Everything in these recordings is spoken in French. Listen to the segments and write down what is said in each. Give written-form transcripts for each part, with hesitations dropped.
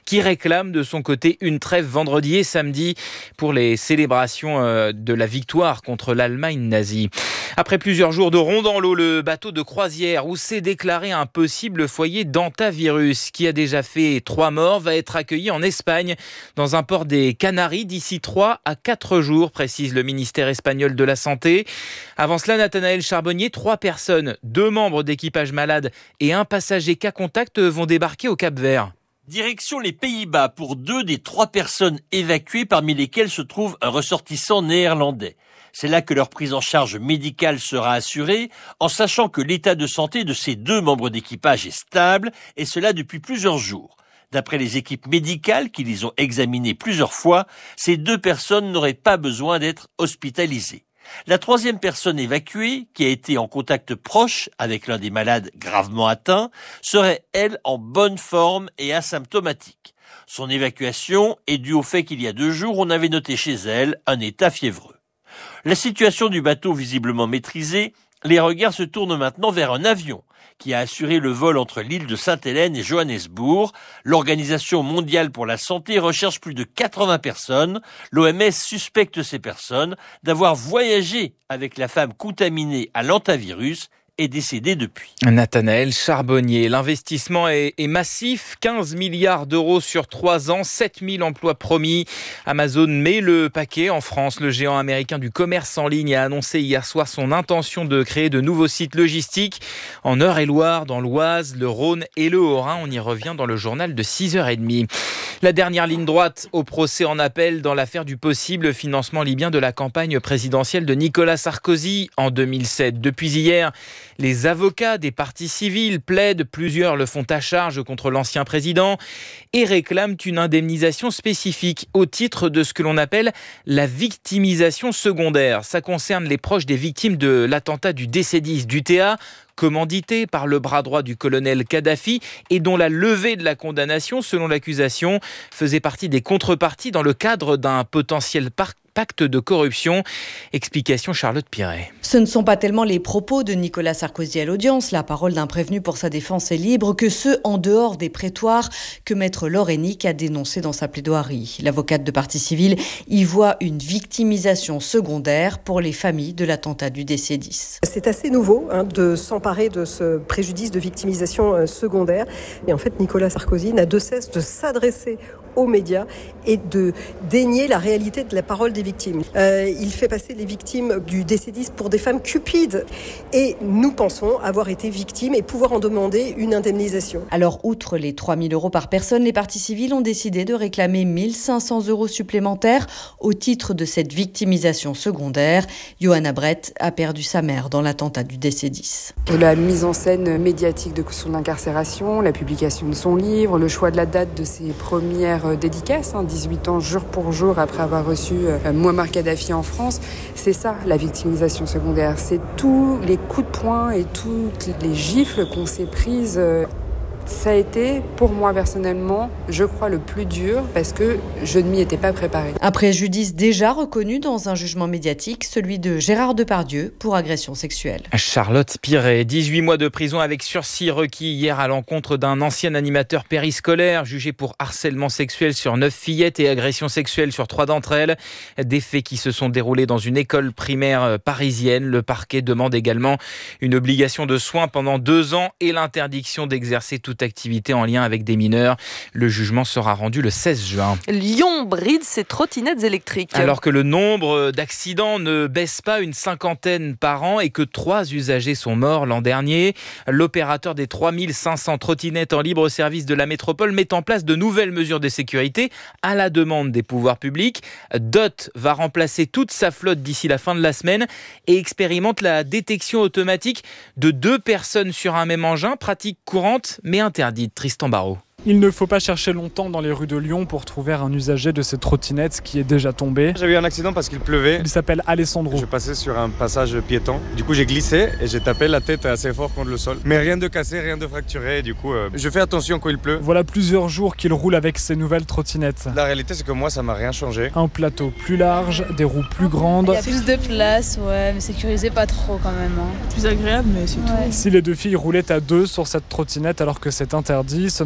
qui réclame de son côté une trêve vendredi et samedi pour les célébrations de la victoire contre l'Allemagne nazie. Après plusieurs jours de ronde dans l'eau, le bateau de croisière où s'est déclaré un possible foyer d'hantavirus qui a déjà fait 3 morts va être accueilli en Espagne dans un port des Canaries d'ici 3 à 4 jours, précise le ministère espagnol de la Santé. Avant cela, Nathanaël Charbonnier, 3 personnes, 2 membres d'équipage malade et un passager cas contact vont débarquer au Cap-Vert. Direction les Pays-Bas pour 2 des 3 personnes évacuées, parmi lesquelles se trouve un ressortissant néerlandais. C'est là que leur prise en charge médicale sera assurée, en sachant que l'état de santé de ces 2 membres d'équipage est stable, et cela depuis plusieurs jours. D'après les équipes médicales qui les ont examinées plusieurs fois, ces 2 personnes n'auraient pas besoin d'être hospitalisées. La 3e personne évacuée, qui a été en contact proche avec l'un des malades gravement atteints, serait, elle, en bonne forme et asymptomatique. Son évacuation est due au fait qu'il y a 2 jours, on avait noté chez elle un état fiévreux. La situation du bateau visiblement maîtrisée, les regards se tournent maintenant vers un avion qui a assuré le vol entre l'île de Sainte-Hélène et Johannesburg. L'Organisation mondiale pour la santé recherche plus de 80 personnes. L'OMS suspecte ces personnes d'avoir voyagé avec la femme contaminée à l'hantavirus est décédé depuis. Nathanaël Charbonnier, l'investissement est massif, 15 milliards d'euros sur 3 ans, 7000 emplois promis. Amazon met le paquet en France. Le géant américain du commerce en ligne a annoncé hier soir son intention de créer de nouveaux sites logistiques en Eure-et-Loire, dans l'Oise, le Rhône et le Haut-Rhin. On y revient dans le journal de 6h30. La dernière ligne droite au procès en appel dans l'affaire du possible financement libyen de la campagne présidentielle de Nicolas Sarkozy en 2007. Depuis hier, les avocats des partis civils plaident, plusieurs le font à charge contre l'ancien président et réclament une indemnisation spécifique au titre de ce que l'on appelle la victimisation secondaire. Ça concerne les proches des victimes de l'attentat du DC-10 d'UTA, commandité par le bras droit du colonel Kadhafi et dont la levée de la condamnation, selon l'accusation, faisait partie des contreparties dans le cadre d'un potentiel pacte de corruption. Explication Charlotte Piret. Ce ne sont pas tellement les propos de Nicolas Sarkozy à l'audience, la parole d'un prévenu pour sa défense est libre, que ceux en dehors des prétoires que maître Laure Hennick a dénoncé dans sa plaidoirie. L'avocate de partie civile y voit une victimisation secondaire pour les familles de l'attentat du DC-10. C'est assez nouveau de s'emparer de ce préjudice de victimisation secondaire. Et en fait, Nicolas Sarkozy n'a de cesse de s'adresser aux médias et de dénier la réalité de la parole des victimes. Il fait passer les victimes du DC-10 pour des femmes cupides et nous pensons avoir été victimes et pouvoir en demander une indemnisation. Alors, outre les 3 000 euros par personne, les parties civiles ont décidé de réclamer 1 500 euros supplémentaires au titre de cette victimisation secondaire. Johanna Brett a perdu sa mère dans l'attentat du DC-10. La mise en scène médiatique de son incarcération, la publication de son livre, le choix de la date de ses premières dédicaces, 18 ans jour pour jour après avoir reçu Mouammar Kadhafi en France. C'est ça la victimisation secondaire, c'est tous les coups de poing et toutes les gifles qu'on s'est prises. Ça a été, pour moi personnellement, je crois le plus dur parce que je ne m'y étais pas préparée. Un préjudice déjà reconnu dans un jugement médiatique, celui de Gérard Depardieu pour agression sexuelle. Charlotte Piret, 18 mois de prison avec sursis requis hier à l'encontre d'un ancien animateur périscolaire jugé pour harcèlement sexuel sur 9 fillettes et agression sexuelle sur 3 d'entre elles. Des faits qui se sont déroulés dans une école primaire parisienne. Le parquet demande également une obligation de soins pendant 2 ans et l'interdiction d'exercer toute activité en lien avec des mineurs. Le jugement sera rendu le 16 juin. Lyon bride ses trottinettes électriques. Alors que le nombre d'accidents ne baisse pas, une 50aine par an, et que 3 usagers sont morts l'an dernier, l'opérateur des 3500 trottinettes en libre service de la métropole met en place de nouvelles mesures de sécurité à la demande des pouvoirs publics. DOT va remplacer toute sa flotte d'ici la fin de la semaine et expérimente la détection automatique de 2 personnes sur un même engin, pratique courante mais interdite. Tristan Barraud. Il ne faut pas chercher longtemps dans les rues de Lyon pour trouver un usager de cette trottinette qui est déjà tombé. J'ai eu un accident parce qu'il pleuvait. Il s'appelle Alessandro. Je passais sur un passage piéton. Du coup, j'ai glissé et j'ai tapé la tête assez fort contre le sol. Mais rien de cassé, rien de fracturé. Du coup, je fais attention quand il pleut. Voilà plusieurs jours qu'il roule avec ses nouvelles trottinettes. La réalité, c'est que moi, ça m'a rien changé. Un plateau plus large, des roues plus grandes. Il y a plus de place, ouais, mais sécurisé pas trop quand même. Plus agréable, mais c'est tout. Si les 2 filles roulaient à 2 sur cette trottinette alors que c'est interdit, ce ne sera bientôt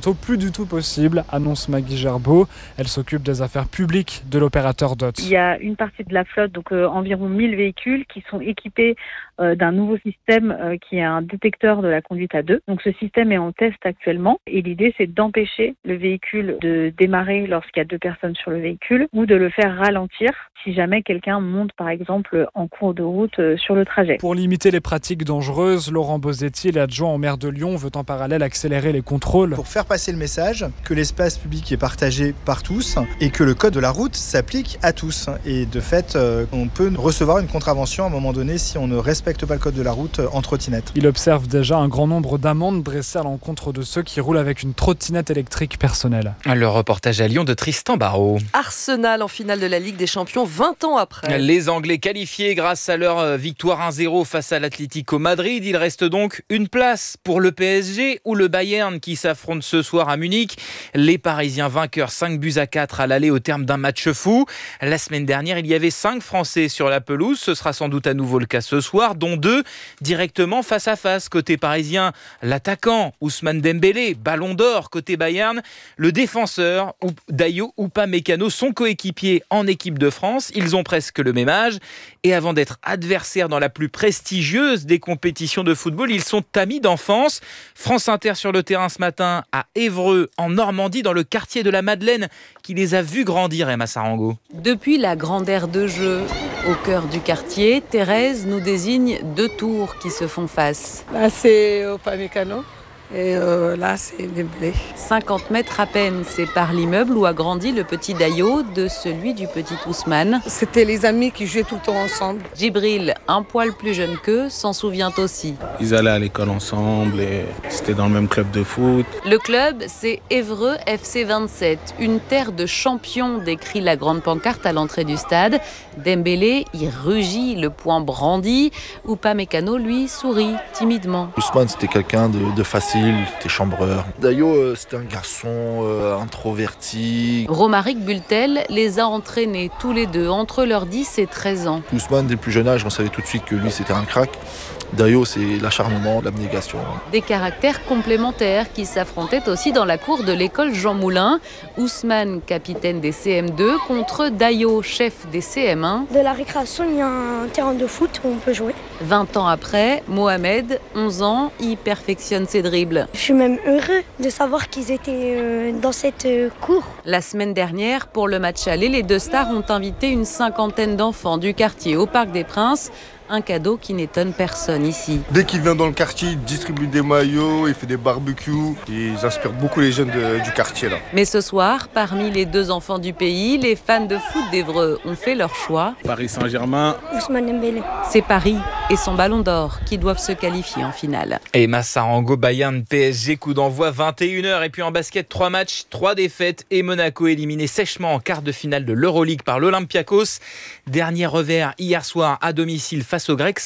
bientôt plus du tout possible, annonce Maggie Gerbeau. Elle s'occupe des affaires publiques de l'opérateur DOT. Il y a une partie de la flotte, donc environ 1000 véhicules, qui sont équipés d'un nouveau système qui est un détecteur de la conduite à deux. Donc ce système est en test actuellement et l'idée c'est d'empêcher le véhicule de démarrer lorsqu'il y a 2 personnes sur le véhicule ou de le faire ralentir si jamais quelqu'un monte par exemple en cours de route sur le trajet. Pour limiter les pratiques dangereuses, Laurent Bosetti, l'adjoint au maire de Lyon, veut en parallèle accélérer les contrôles. Pour faire passer le message que l'espace public est partagé par tous et que le code de la route s'applique à tous. Et de fait, on peut recevoir une contravention à un moment donné si on ne respecte pas le code de la route en trottinette. Il observe déjà un grand nombre d'amendes dressées à l'encontre de ceux qui roulent avec une trottinette électrique personnelle. Le reportage à Lyon de Tristan Barraud. Arsenal en finale de la Ligue des Champions 20 ans après. Les Anglais qualifiés grâce à leur victoire 1-0 face à l'Atlético Madrid. Il reste donc une place pour le PSG ou le Bayern qui s'affrontent ce soir à Munich. Les Parisiens vainqueurs 5-4 à l'aller au terme d'un match fou. La semaine dernière, il y avait 5 Français sur la pelouse. Ce sera sans doute à nouveau le cas ce soir, dont 2 directement face à face. Côté parisien, l'attaquant Ousmane Dembélé, ballon d'or. Côté Bayern, le défenseur Dayo Upamecano, son coéquipier en équipe de France. Ils ont presque le même âge. Et avant d'être adversaires dans la plus prestigieuse des compétitions de football, ils sont amis d'enfance. France Inter sur le terrain ce matin à Évreux, en Normandie, dans le quartier de la Madeleine, qui les a vus grandir, Emma Sarango. Depuis la grande aire de jeu, au cœur du quartier, Thérèse nous désigne 2 tours qui se font face. Là, c'est Upamecano. Et là, c'est Dembélé. 50 mètres à peine séparent l'immeuble où a grandi le petit Dayo de celui du petit Ousmane. C'était les amis qui jouaient tout le temps ensemble. Djibril, un poil plus jeune qu'eux, s'en souvient aussi. Ils allaient à l'école ensemble et c'était dans le même club de foot. Le club, c'est Évreux FC 27, une terre de champions, décrit la grande pancarte à l'entrée du stade. Dembélé y rugit, le poing brandi. Upamecano, lui, sourit timidement. Ousmane, c'était quelqu'un de facile. T'es chambreur. Dayo, c'était un garçon introverti. Romaric Bultel les a entraînés tous les deux entre leurs 10 et 13 ans. Ousmane, dès le plus jeune âge, on savait tout de suite que lui, c'était un crack. Dayo, c'est l'acharnement, l'abnégation. Des caractères complémentaires qui s'affrontaient aussi dans la cour de l'école Jean Moulin. Ousmane, capitaine des CM2, contre Dayo, chef des CM1. De la récréation, il y a un terrain de foot où on peut jouer. 20 ans après, Mohamed, 11 ans, y perfectionne ses dribbles. Je suis même heureux de savoir qu'ils étaient dans cette cour. La semaine dernière, pour le match aller, les 2 stars ont invité une 50aine d'enfants du quartier au Parc des Princes. Un cadeau qui n'étonne personne ici. Dès qu'il vient dans le quartier, il distribue des maillots, il fait des barbecues. Ils inspirent beaucoup les jeunes du quartier là. Mais ce soir, parmi les 2 enfants du pays, les fans de foot d'Évreux ont fait leur choix. Paris Saint-Germain. Ousmane Dembélé. C'est Paris et son ballon d'or qui doivent se qualifier en finale. Emma Sarango, Bayern PSG, coup d'envoi 21h. Et puis en basket, 3 matchs, 3 défaites. Et Monaco éliminé sèchement en quart de finale de l'Euroleague par l'Olympiakos. Dernier revers hier soir à domicile face aux Grecs,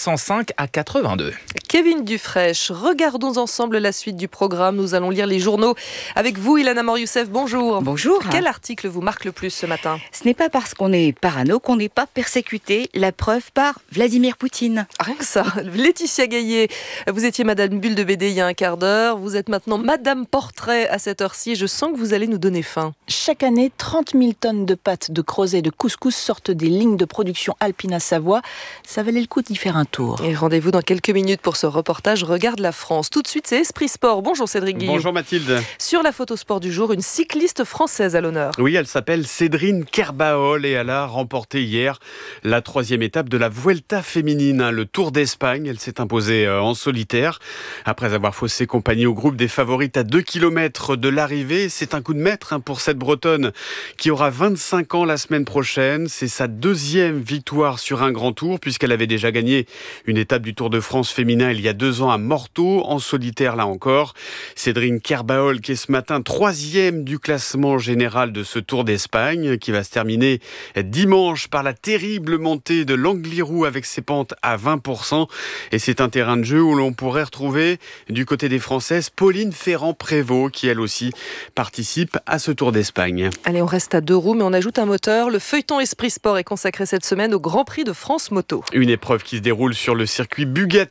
105-82. Kevin Dufraîche, regardons ensemble la suite du programme. Nous allons lire les journaux avec vous, Ilana Mor-Youssef. Bonjour. Bonjour. Quel article vous marque le plus ce matin ? Ce n'est pas parce qu'on est parano qu'on n'est pas persécuté. La preuve par Vladimir Poutine. Rien que ça. Laetitia Gaillet, vous étiez Madame Bulle de BD il y a un quart d'heure. Vous êtes maintenant Madame Portrait à cette heure-ci. Je sens que vous allez nous donner faim. Chaque année, 30 000 tonnes de pâtes, de creusets, de couscous sortent des lignes de production Alpina Savoie. Ça valait le coup d'y faire un tour. Et rendez-vous dans quelques minutes pour ce reportage Regarde la France. Tout de suite, c'est Esprit Sport. Bonjour Cédric Guillou. Bonjour Mathilde. Sur la photo sport du jour, une cycliste française à l'honneur. Oui, elle s'appelle Cédrine Kerbaol et elle a remporté hier la 3e étape de la Vuelta féminine, le Tour d'Espagne. Elle s'est imposée en solitaire après avoir faussé compagnie au groupe des favorites à 2 km de l'arrivée. C'est un coup de maître pour cette Bretonne qui aura 25 ans la semaine prochaine. C'est sa 2e victoire sur un grand tour puisqu'elle avait déjà gagné une étape du Tour de France féminin il y a 2 ans à Morteau, en solitaire là encore. Cédrine Kerbaol qui est ce matin 3e du classement général de ce Tour d'Espagne qui va se terminer dimanche par la terrible montée de l'Angliru avec ses pentes à 20%. Et c'est un terrain de jeu où l'on pourrait retrouver du côté des Françaises Pauline Ferrand-Prévot qui elle aussi participe à ce Tour d'Espagne. Allez, on reste à 2 roues mais on ajoute un moteur. Le feuilleton Esprit Sport est consacré cette semaine au Grand Prix de France Moto. Une épreuve qui se déroule sur le circuit Bugatti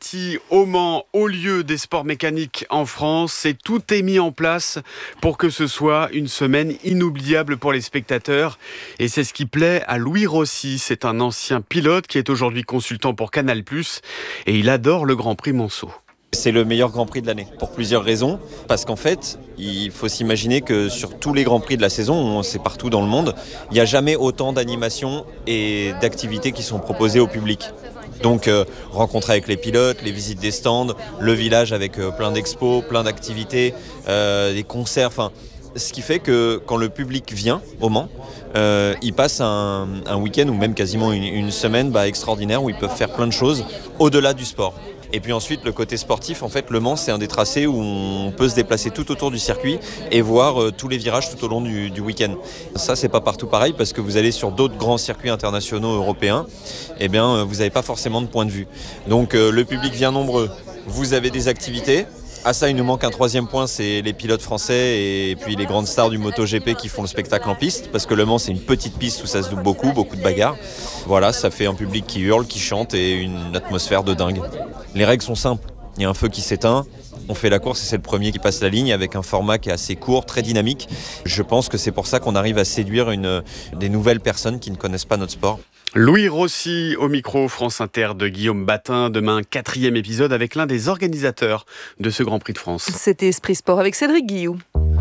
au Mans, au lieu des sports mécaniques en France. Et tout est mis en place pour que ce soit une semaine inoubliable pour les spectateurs. Et c'est ce qui plaît à Louis Rossi. C'est un ancien pilote qui est aujourd'hui consultant pour Canal+. Et il adore le Grand Prix Monceau. C'est le meilleur Grand Prix de l'année, pour plusieurs raisons. Parce qu'en fait, il faut s'imaginer que sur tous les Grands Prix de la saison, c'est partout dans le monde, il n'y a jamais autant d'animations et d'activités qui sont proposées au public. Donc rencontres avec les pilotes, les visites des stands, le village avec plein d'expos, plein d'activités, des concerts, enfin... Ce qui fait que quand le public vient au Mans, il passe un week-end ou même quasiment une semaine extraordinaire où ils peuvent faire plein de choses au-delà du sport. Et puis ensuite, le côté sportif, en fait, Le Mans, c'est un des tracés où on peut se déplacer tout autour du circuit et voir tous les virages tout au long du week-end. Ça, c'est pas partout pareil parce que vous allez sur d'autres grands circuits internationaux européens, vous n'avez pas forcément de point de vue. Donc, le public vient nombreux. Vous avez des activités. À ça, il nous manque un troisième point, c'est les pilotes français et puis les grandes stars du MotoGP qui font le spectacle en piste, parce que Le Mans, c'est une petite piste où ça se double beaucoup de bagarres. Voilà, ça fait un public qui hurle, qui chante et une atmosphère de dingue. Les règles sont simples. Il y a un feu qui s'éteint, on fait la course et c'est le premier qui passe la ligne avec un format qui est assez court, très dynamique. Je pense que c'est pour ça qu'on arrive à séduire des nouvelles personnes qui ne connaissent pas notre sport. Louis Rossi au micro France Inter de Guillaume Batin. Demain, 4e épisode avec l'un des organisateurs de ce Grand Prix de France. C'était Esprit Sport avec Cédric Guillou.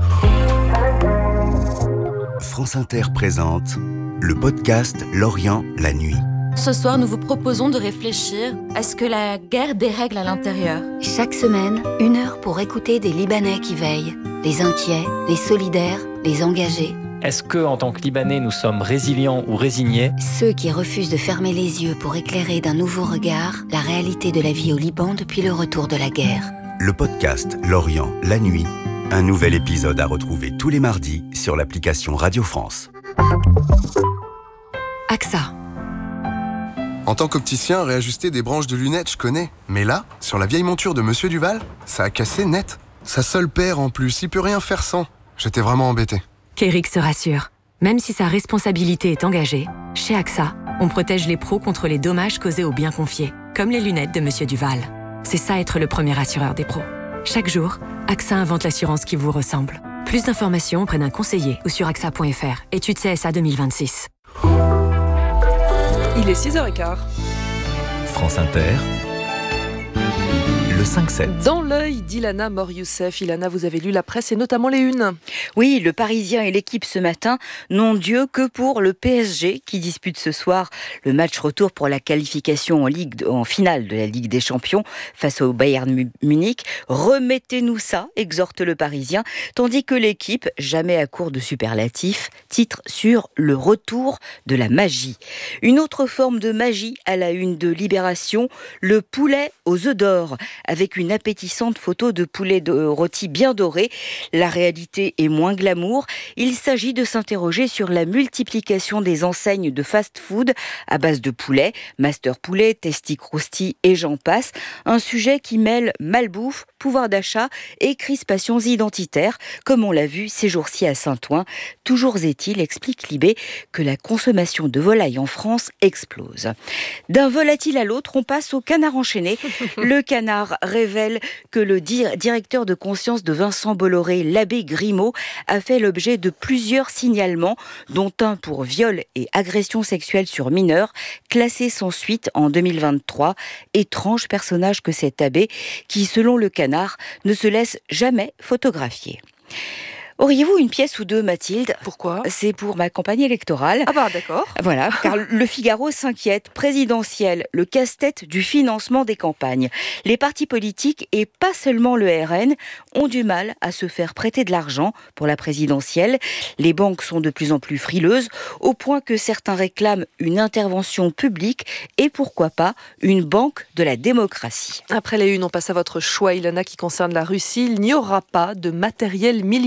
France Inter présente le podcast Lorient la nuit. Ce soir, nous vous proposons de réfléchir à ce que la guerre dérègle à l'intérieur. Chaque semaine, 1 heure pour écouter des Libanais qui veillent. Les inquiets, les solidaires, les engagés. Est-ce que, en tant que Libanais, nous sommes résilients ou résignés ? Ceux qui refusent de fermer les yeux pour éclairer d'un nouveau regard la réalité de la vie au Liban depuis le retour de la guerre. Le podcast Lorient la nuit. Un nouvel épisode à retrouver tous les mardis sur l'application Radio France. AXA. En tant qu'opticien, réajuster des branches de lunettes, je connais. Mais là, sur la vieille monture de Monsieur Duval, ça a cassé net. Sa seule paire en plus, il peut rien faire sans. J'étais vraiment embêté. Kérix se rassure. Même si sa responsabilité est engagée, chez AXA, on protège les pros contre les dommages causés aux biens confiés, comme les lunettes de Monsieur Duval. C'est ça être le premier assureur des pros. Chaque jour, AXA invente l'assurance qui vous ressemble. Plus d'informations auprès d'un conseiller ou sur AXA.fr. Étude CSA 2026. Il est 6h15. France Inter. Le 5-7. Dans l'œil d'Ilana Mor-Youssef. Ilana, vous avez lu la presse et notamment les unes. Oui, le Parisien et l'équipe ce matin n'ont Dieu que pour le PSG qui dispute ce soir le match retour pour la qualification en finale de la Ligue des Champions face au Bayern Munich. Remettez-nous ça, exhorte le Parisien, tandis que l'équipe, jamais à court de superlatifs, titre sur le retour de la magie. Une autre forme de magie à la une de Libération, le poulet aux œufs d'or, avec une appétissante photo de poulet rôti bien doré. La réalité est moins glamour. Il s'agit de s'interroger sur la multiplication des enseignes de fast-food à base de poulet, Master Poulet, Tasty Krusty et j'en passe. Un sujet qui mêle malbouffe, pouvoir d'achat et crispations identitaires, comme on l'a vu ces jours-ci à Saint-Ouen. Toujours est-il, explique Libé, que la consommation de volaille en France explose. D'un volatile à l'autre, on passe au canard enchaîné. Le canard révèle que le directeur de conscience de Vincent Bolloré, l'abbé Grimaud, a fait l'objet de plusieurs signalements, dont un pour viol et agression sexuelle sur mineurs, classé sans suite en 2023. Étrange personnage que cet abbé, qui, selon le canard, ne se laisse jamais photographier. Auriez-vous une pièce ou deux, Mathilde ? Pourquoi ? C'est pour ma campagne électorale. Ah bah d'accord. Voilà, car le Figaro s'inquiète. Présidentielle, le casse-tête du financement des campagnes. Les partis politiques, et pas seulement le RN, ont du mal à se faire prêter de l'argent pour la présidentielle. Les banques sont de plus en plus frileuses, au point que certains réclament une intervention publique et pourquoi pas une banque de la démocratie. Après les unes, on passe à votre choix, Ilana, qui concerne la Russie. Il n'y aura pas de matériel militaire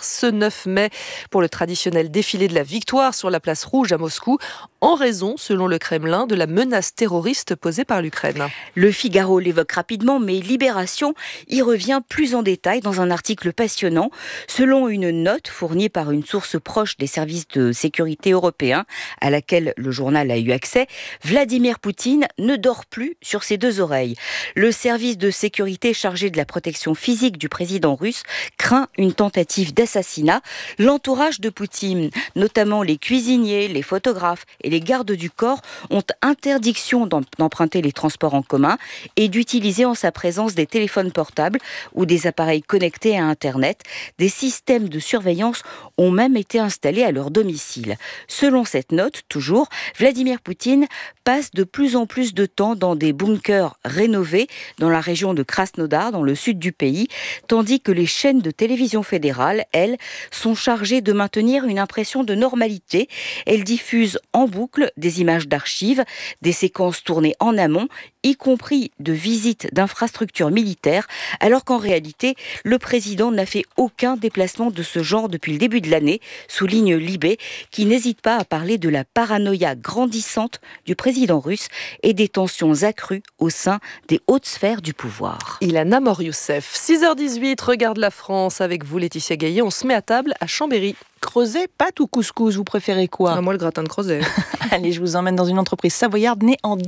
venir ce 9 mai pour le traditionnel défilé de la victoire sur la place rouge à Moscou, en raison, selon le Kremlin, de la menace terroriste posée par l'Ukraine. Le Figaro l'évoque rapidement, mais Libération y revient plus en détail dans un article passionnant. Selon une note fournie par une source proche des services de sécurité européens, à laquelle le journal a eu accès, Vladimir Poutine ne dort plus sur ses deux oreilles. Le service de sécurité chargé de la protection physique du président russe craint une tentative d'assassinat. L'entourage de Poutine, notamment les cuisiniers, les photographes et les gardes du corps, ont interdiction d'emprunter les transports en commun et d'utiliser en sa présence des téléphones portables ou des appareils connectés à Internet. Des systèmes de surveillance ont même été installés à leur domicile. Selon cette note, toujours, Vladimir Poutine passe de plus en plus de temps dans des bunkers rénovés dans la région de Krasnodar, dans le sud du pays, tandis que les chaînes de télévision fédérales, elles, sont chargées de maintenir une impression de normalité. Elles diffusent en boucle des images d'archives, des séquences tournées en amont, y compris de visites d'infrastructures militaires, alors qu'en réalité, le président n'a fait aucun déplacement de ce genre depuis le début de l'année, souligne Libé, qui n'hésite pas à parler de la paranoïa grandissante du président russe et des tensions accrues au sein des hautes sphères du pouvoir. Ilana Mor-Youssef, 6h18, regarde la France avec vous Laetitia Gaillet, on se met à table à Chambéry. Crozet, pâte ou couscous, vous préférez quoi ? Moi, le gratin de Crozet. Allez, je vous emmène dans une entreprise savoyarde née en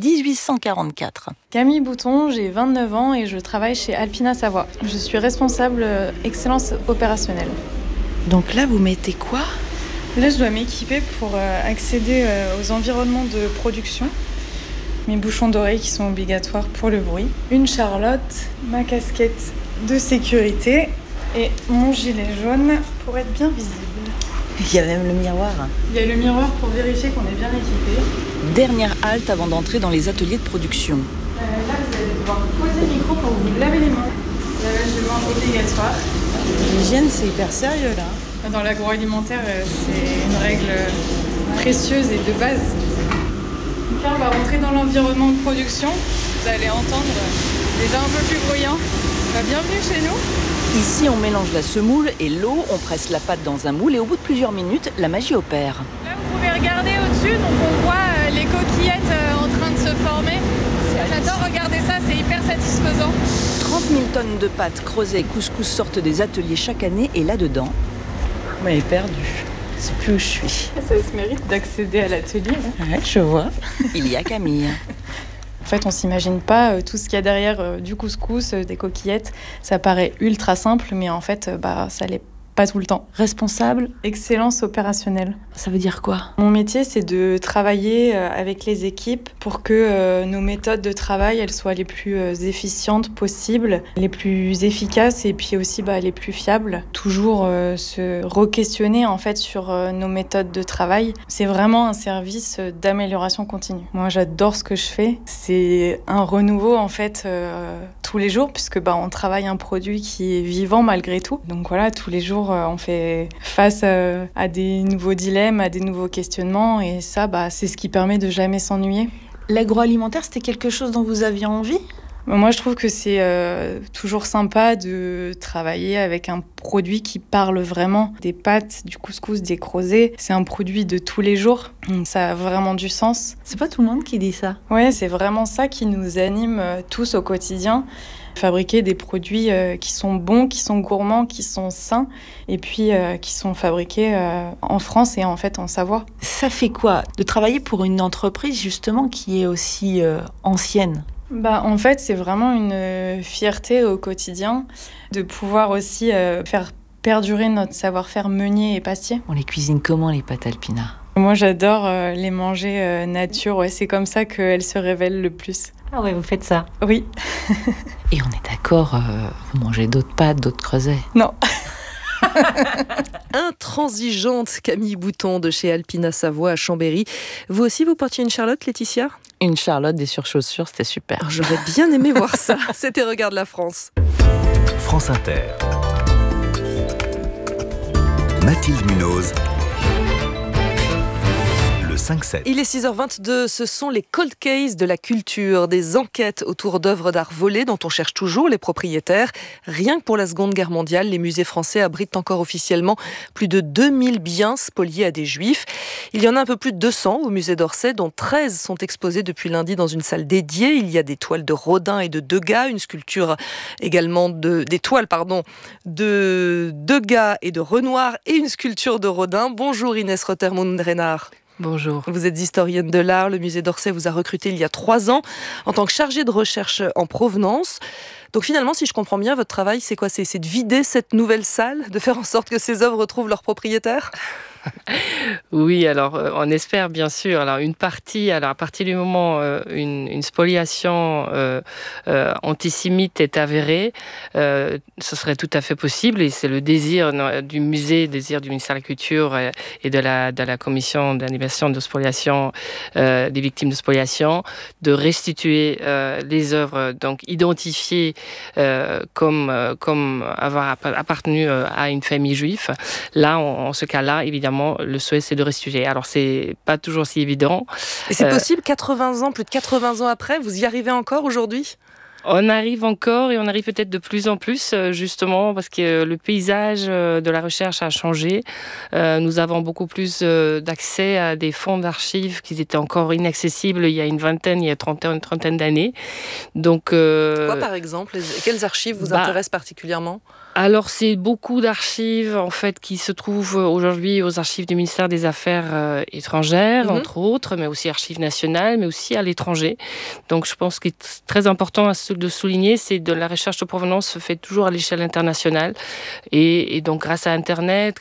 1844. Camille Bouton, j'ai 29 ans et je travaille chez Alpina Savoie. Je suis responsable excellence opérationnelle. Donc là, vous mettez quoi ? Là, je dois m'équiper pour accéder aux environnements de production. Mes bouchons d'oreilles qui sont obligatoires pour le bruit. Une charlotte, ma casquette de sécurité et mon gilet jaune pour être bien visible. Il y a même le miroir. Il y a le miroir pour vérifier qu'on est bien équipé. Dernière halte avant d'entrer dans les ateliers de production. Là, vous allez devoir poser le micro pour vous laver les mains. Lavage de mains obligatoire. L'hygiène, c'est hyper sérieux là. Dans l'agroalimentaire, c'est une règle précieuse et de base. Donc là, on va rentrer dans l'environnement de production. Vous allez entendre déjà un peu plus bruyant. Bienvenue chez nous. Ici, on mélange la semoule et l'eau, on presse la pâte dans un moule et au bout de plusieurs minutes, la magie opère. Là, vous pouvez regarder au-dessus, donc on voit les coquillettes en train de se former. J'adore regarder ça, c'est hyper satisfaisant. 30 000 tonnes de pâtes, creusets et couscous sortent des ateliers chaque année et là-dedans, vous m'avez perdu. Je sais plus où je suis. Ça se mérite d'accéder à l'atelier. Ouais, je vois. Il y a Camille. En fait, on s'imagine pas tout ce qu'il y a derrière du couscous, des coquillettes. Ça paraît ultra simple, mais en fait, ça l'est pas tout le temps. Responsable, excellence opérationnelle. Ça veut dire quoi ? Mon métier, c'est de travailler avec les équipes pour que nos méthodes de travail, elles soient les plus efficientes possibles, les plus efficaces et puis aussi les plus fiables. Toujours se re-questionner en fait sur nos méthodes de travail. C'est vraiment un service d'amélioration continue. Moi, j'adore ce que je fais. C'est un renouveau en fait tous les jours puisque on travaille un produit qui est vivant malgré tout. Donc voilà, tous les jours on fait face à des nouveaux dilemmes, à des nouveaux questionnements et ça, c'est ce qui permet de jamais s'ennuyer. L'agroalimentaire, c'était quelque chose dont vous aviez envie ? Moi, je trouve que c'est toujours sympa de travailler avec un produit qui parle vraiment. Des pâtes, du couscous, des creusets, c'est un produit de tous les jours. Ça a vraiment du sens. C'est pas tout le monde qui dit ça. Ouais, c'est vraiment ça qui nous anime tous au quotidien. Fabriquer des produits qui sont bons, qui sont gourmands, qui sont sains et puis qui sont fabriqués en France et en fait en Savoie. Ça fait quoi de travailler pour une entreprise justement qui est aussi ancienne ? En fait, c'est vraiment une fierté au quotidien de pouvoir aussi faire perdurer notre savoir-faire meunier et pastier. On les cuisine comment les pâtes Alpina ? Moi, j'adore les manger nature. Ouais, c'est comme ça qu'elles se révèlent le plus. Ah ouais, vous faites ça ? Oui. Et on est d'accord, vous mangez d'autres pâtes, d'autres creusets ? Non. Intransigeante Camille Bouton de chez Alpina Savoie à Chambéry. Vous aussi, vous portiez une charlotte, Laetitia ? Une charlotte, des surchaussures, c'était super. J'aurais bien aimé voir ça. C'était Regarde la France. France Inter. Mathilde Munoz. Le 5-7. Il est 6h22, ce sont les cold cases de la culture, des enquêtes autour d'œuvres d'art volées dont on cherche toujours les propriétaires. Rien que pour la Seconde Guerre mondiale, les musées français abritent encore officiellement plus de 2000 biens spoliés à des juifs. Il y en a un peu plus de 200 au musée d'Orsay, dont 13 sont exposés depuis lundi dans une salle dédiée. Il y a des toiles de Rodin et de Degas, une sculpture également des toiles de Degas et de Renoir et une sculpture de Rodin. Bonjour Inès Rothermund-Renard. Bonjour. Vous êtes historienne de l'art. Le musée d'Orsay vous a recruté il y a 3 ans en tant que chargée de recherche en provenance. Donc finalement, si je comprends bien, votre travail, c'est quoi ? C'est de vider cette nouvelle salle, de faire en sorte que ces œuvres retrouvent leur propriétaire ? Oui, alors on espère bien sûr. Alors une partie, à partir du moment une spoliation antisémite est avérée, ce serait tout à fait possible et c'est le désir du musée, le désir du ministère de la Culture et de la commission d'annulation de spoliation des victimes de spoliation, de restituer les œuvres donc identifiées comme avoir appartenu à une famille juive. Là, en ce cas-là, évidemment, le souhait, c'est de restituer. Alors, c'est pas toujours si évident. Et c'est possible, plus de 80 ans après, vous y arrivez encore aujourd'hui ? On arrive encore et on arrive peut-être de plus en plus, justement, parce que le paysage de la recherche a changé. Nous avons beaucoup plus d'accès à des fonds d'archives qui étaient encore inaccessibles il y a une trentaine d'années. Donc, quoi, par exemple ? Quelles archives vous intéressent particulièrement ? Alors, c'est beaucoup d'archives, en fait, qui se trouvent aujourd'hui aux archives du ministère des Affaires étrangères, entre autres, mais aussi archives nationales, mais aussi à l'étranger. Donc, je pense que c'est très important de souligner, c'est que la recherche de provenance se fait toujours à l'échelle internationale. Et donc, grâce à Internet,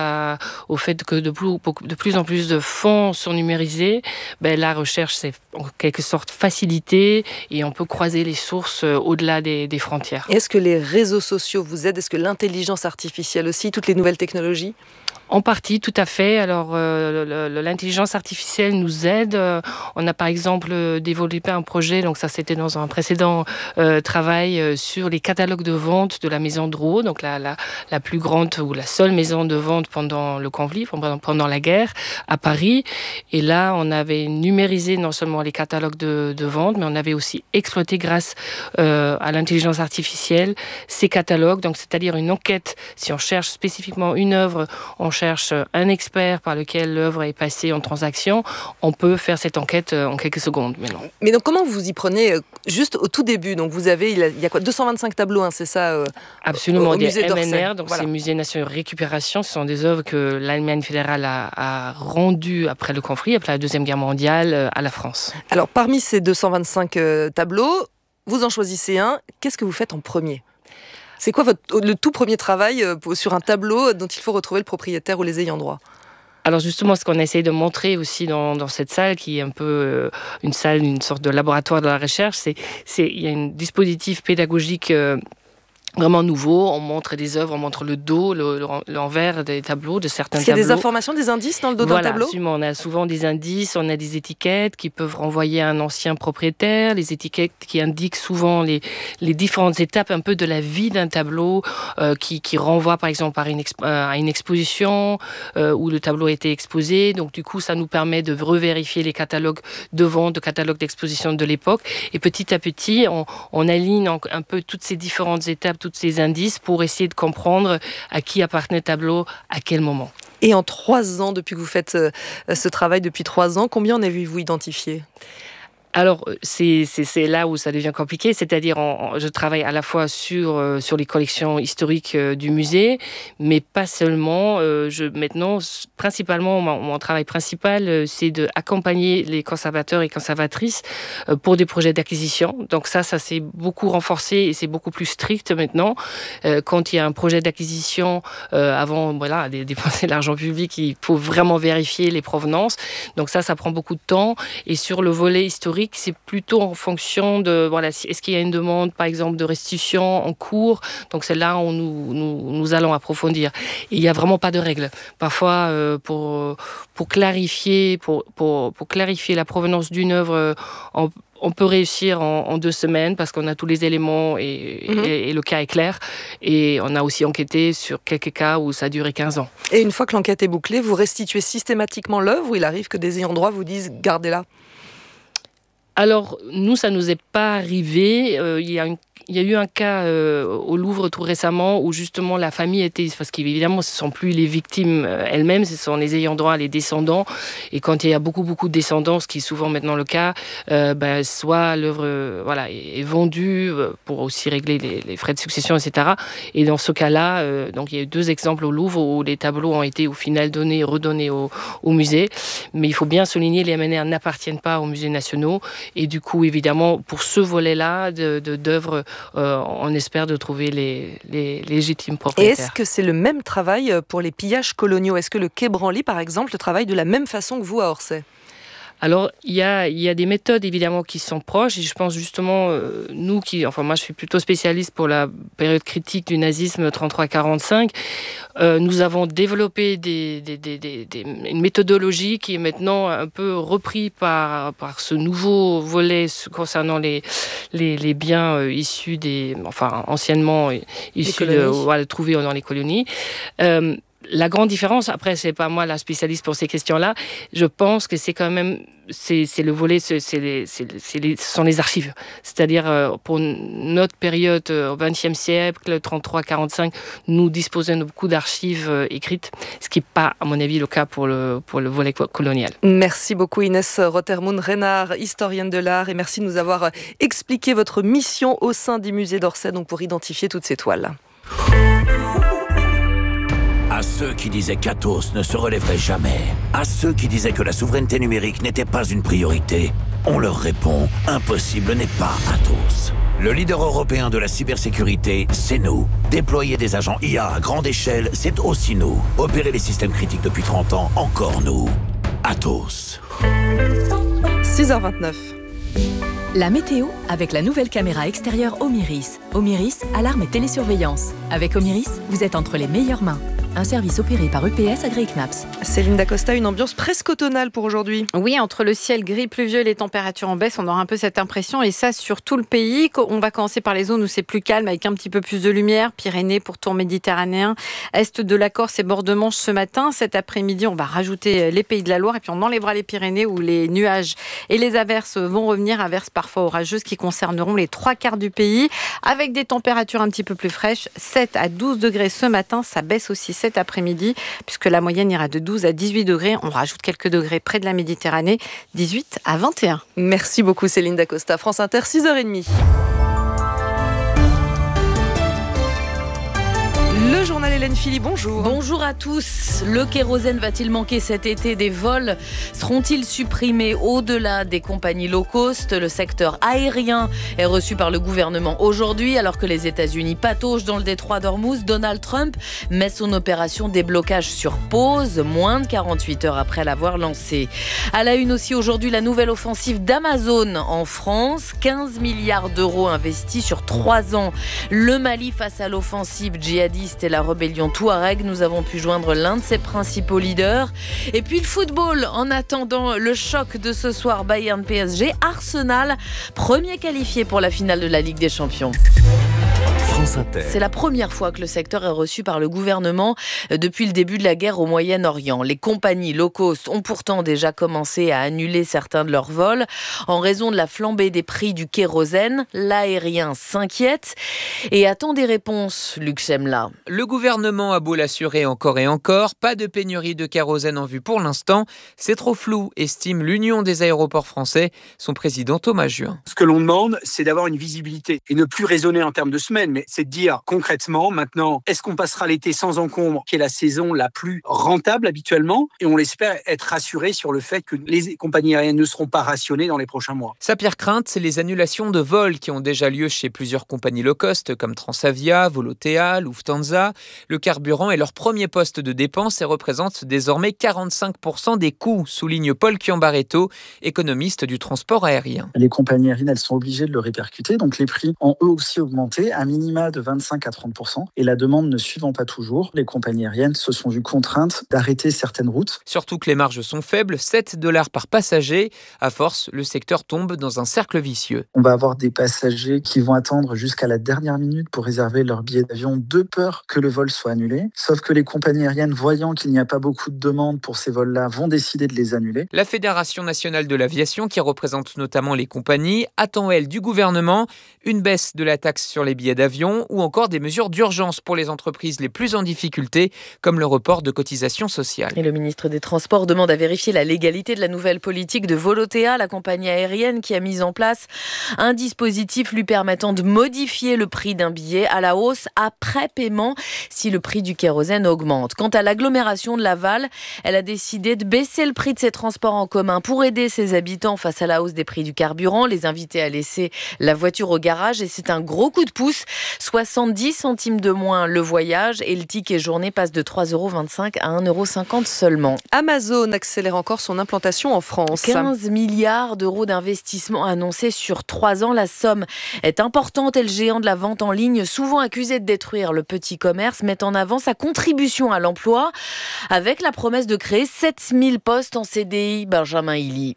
au fait que de plus en plus de fonds sont numérisés, la recherche, c'est en quelque sorte facilitée et on peut croiser les sources au-delà des frontières. Est-ce que les réseaux sociaux vous aident ? Est-ce que l'intelligence artificielle aussi, toutes les nouvelles technologies ? En partie, tout à fait. Alors, l'intelligence artificielle nous aide. On a par exemple développé un projet, donc ça c'était dans un précédent travail, sur les catalogues de vente de la maison Drouot, donc la plus grande ou la seule maison de vente pendant le conflit, pendant la guerre à Paris. Et là, on avait numérisé non seulement les catalogues de vente, mais on avait aussi exploité grâce à l'intelligence artificielle ces catalogues. Donc, c'est-à-dire une enquête. Si on cherche spécifiquement une œuvre, on cherche un expert par lequel l'œuvre est passée en transaction, on peut faire cette enquête en quelques secondes maintenant. Mais donc comment vous y prenez juste au tout début ? Donc vous avez, il y a quoi, 225 tableaux, c'est ça Absolument, au musée des d'Orsay. MNR, donc c'est Musée national de récupération, ce sont des œuvres que l'Allemagne fédérale a rendues après le conflit, après la Deuxième Guerre mondiale, à la France. Alors parmi ces 225 tableaux, vous en choisissez un, qu'est-ce que vous faites en premier ? C'est quoi le tout premier travail sur un tableau dont il faut retrouver le propriétaire ou les ayants droit ? Alors justement, ce qu'on a essayé de montrer aussi dans cette salle, qui est un peu une sorte de laboratoire de la recherche, il y a un dispositif pédagogique vraiment nouveau. On montre des œuvres, on montre le dos, l'envers des tableaux, de certains tableaux. Est-ce qu'il y a des informations, des indices dans le dos d'un tableau ? Absolument. On a souvent des indices, on a des étiquettes qui peuvent renvoyer à un ancien propriétaire, les étiquettes qui indiquent souvent les différentes étapes un peu de la vie d'un tableau, qui renvoient par exemple à une exposition où le tableau a été exposé. Donc du coup, ça nous permet de revérifier les catalogues de vente, de catalogues d'exposition de l'époque. Et petit à petit, on aligne un peu toutes ces différentes étapes, tous ces indices pour essayer de comprendre à qui appartenait le tableau, à quel moment. Et en 3 ans, depuis que vous faites ce travail, depuis 3 ans, combien en avez-vous identifié ? Alors, c'est là où ça devient compliqué, c'est-à-dire je travaille à la fois sur les collections historiques du musée, mais pas seulement. Maintenant, principalement, mon travail principal, c'est d'accompagner les conservateurs et conservatrices pour des projets d'acquisition. Donc ça s'est beaucoup renforcé et c'est beaucoup plus strict maintenant. Quand il y a un projet d'acquisition, avant de dépenser de l'argent public, il faut vraiment vérifier les provenances. Donc ça prend beaucoup de temps. Et sur le volet historique, pénurique, c'est plutôt en fonction de, voilà, est-ce qu'il y a une demande, par exemple, de restitution en cours. Donc c'est là où nous allons approfondir. Et il n'y a vraiment pas de règle. Parfois, pour clarifier la provenance d'une œuvre, on peut réussir en 2 semaines parce qu'on a tous les éléments et le cas est clair. Et on a aussi enquêté sur quelques cas où ça a duré 15 ans. Et une fois que l'enquête est bouclée, vous restituez systématiquement l'œuvre ou il arrive que des ayants droit vous disent « gardez-la » ? Alors, nous, ça ne nous est pas arrivé. Il y a eu un cas au Louvre tout récemment où justement la famille était... Parce qu'évidemment, ce ne sont plus les victimes elles-mêmes, ce sont les ayants droit, les descendants. Et quand il y a beaucoup de descendants, ce qui est souvent maintenant le cas, soit l'œuvre est vendue pour aussi régler les frais de succession, etc. Et dans ce cas-là, donc il y a eu 2 exemples au Louvre où les tableaux ont été au final redonnés au musée. Mais il faut bien souligner, les MNR n'appartiennent pas aux musées nationaux. Et du coup, évidemment, pour ce volet-là d'œuvres, on espère de trouver les légitimes propriétaires. Et est-ce que c'est le même travail pour les pillages coloniaux ? Est-ce que le Quai Branly, par exemple, travaille de la même façon que vous à Orsay ? Alors, il y a des méthodes évidemment qui sont proches et je pense justement, moi je suis plutôt spécialiste pour la période critique du nazisme 33-45, nous avons développé une méthodologie qui est maintenant un peu reprise par ce nouveau volet concernant les biens issus anciennement issus trouvés dans les colonies. La grande différence, après, c'est pas moi la spécialiste pour ces questions-là, je pense que c'est quand même, c'est le volet, ce sont les archives. C'est-à-dire, pour notre période au XXe siècle, 33-45, nous disposons de beaucoup d'archives écrites, ce qui n'est pas, à mon avis, le cas pour le volet colonial. Merci beaucoup Inès Rotermund-Renard, historienne de l'art, et merci de nous avoir expliqué votre mission au sein du musée d'Orsay, donc pour identifier toutes ces toiles. À ceux qui disaient qu'Athos ne se relèverait jamais, à ceux qui disaient que la souveraineté numérique n'était pas une priorité, on leur répond, impossible n'est pas Athos. Le leader européen de la cybersécurité, c'est nous. Déployer des agents IA à grande échelle, c'est aussi nous. Opérer les systèmes critiques depuis 30 ans, encore nous. Athos. 6h29. La météo avec la nouvelle caméra extérieure Omiris. Omiris, alarme et télésurveillance. Avec Omiris, vous êtes entre les meilleures mains. Un service opéré par EPS AgriKnaps. Céline Dacosta, une ambiance presque automnale pour aujourd'hui. Oui, entre le ciel gris pluvieux et les températures en baisse, on aura un peu cette impression, et ça sur tout le pays. On va commencer par les zones où c'est plus calme, avec un petit peu plus de lumière. Pyrénées, pourtour méditerranéen, est de la Corse et bord de Manche ce matin. Cet après-midi, on va rajouter les Pays de la Loire, et puis on enlèvera les Pyrénées où les nuages et les averses vont revenir. Averses parfois orageuses qui concerneront les 3/4 du pays, avec des températures un petit peu plus fraîches. 7 à 12 degrés ce matin, ça baisse aussi cet après-midi, puisque la moyenne ira de 12 à 18 degrés. On rajoute quelques degrés près de la Méditerranée, 18 à 21. Merci beaucoup Céline Dacosta. France Inter, 6h30. Le journal Hélène Philly, bonjour. Bonjour à tous. Le kérosène va-t-il manquer cet été? Des vols seront-ils supprimés au-delà des compagnies low cost? Le secteur aérien est reçu par le gouvernement aujourd'hui, alors que les États-Unis pataugent dans le détroit d'Ormuz. Donald Trump met son opération déblocage sur pause, moins de 48 heures après l'avoir lancée. À la une aussi aujourd'hui, la nouvelle offensive d'Amazon en France. 15 milliards d'euros investis sur 3 ans. Le Mali face à l'offensive djihadiste et la rébellion Touareg. Nous avons pu joindre l'un de ses principaux leaders. Et puis le football, en attendant le choc de ce soir, Bayern-PSG, Arsenal, premier qualifié pour la finale de la Ligue des Champions. C'est la première fois que le secteur est reçu par le gouvernement depuis le début de la guerre au Moyen-Orient. Les compagnies low cost ont pourtant déjà commencé à annuler certains de leurs vols en raison de la flambée des prix du kérosène. L'aérien s'inquiète et attend des réponses, Luc Chemla. Le gouvernement a beau l'assurer encore et encore, pas de pénurie de kérosène en vue pour l'instant. C'est trop flou, estime l'Union des aéroports français, son président Thomas Juin. Ce que l'on demande, c'est d'avoir une visibilité et ne plus raisonner en termes de semaines, mais c'est de dire concrètement maintenant, est-ce qu'on passera l'été sans encombre, qui est la saison la plus rentable habituellement, et on l'espère être rassuré sur le fait que les compagnies aériennes ne seront pas rationnées dans les prochains mois. Sa pire crainte, c'est les annulations de vols qui ont déjà lieu chez plusieurs compagnies low cost comme Transavia, Volotea, Lufthansa. Le carburant est leur premier poste de dépense et représente désormais 45% des coûts, souligne Paul Chiambaretto, économiste du transport aérien. Les compagnies aériennes, elles sont obligées de le répercuter, donc les prix ont eux aussi augmenté à minima de 25 à 30%. Et la demande ne suivant pas toujours, les compagnies aériennes se sont vues contraintes d'arrêter certaines routes. Surtout que les marges sont faibles, $7 par passager. À force, le secteur tombe dans un cercle vicieux. On va avoir des passagers qui vont attendre jusqu'à la dernière minute pour réserver leur billet d'avion de peur que le vol soit annulé. Sauf que les compagnies aériennes, voyant qu'il n'y a pas beaucoup de demandes pour ces vols-là, vont décider de les annuler. La Fédération nationale de l'aviation, qui représente notamment les compagnies, attend, elle, du gouvernement une baisse de la taxe sur les billets d'avion ou encore des mesures d'urgence pour les entreprises les plus en difficulté, comme le report de cotisations sociales. Et le ministre des Transports demande à vérifier la légalité de la nouvelle politique de Volotea, la compagnie aérienne qui a mis en place un dispositif lui permettant de modifier le prix d'un billet à la hausse après paiement si le prix du kérosène augmente. Quant à l'agglomération de Laval, elle a décidé de baisser le prix de ses transports en commun pour aider ses habitants face à la hausse des prix du carburant, les inviter à laisser la voiture au garage, et c'est un gros coup de pouce. 70 centimes de moins le voyage et le ticket journée passe de 3,25 € à 1,50 € seulement. Amazon accélère encore son implantation en France. 15 milliards d'euros d'investissement annoncés sur 3 ans. La somme est importante et le géant de la vente en ligne, souvent accusé de détruire le petit commerce, met en avant sa contribution à l'emploi avec la promesse de créer 7000 postes en CDI. Benjamin Hilly.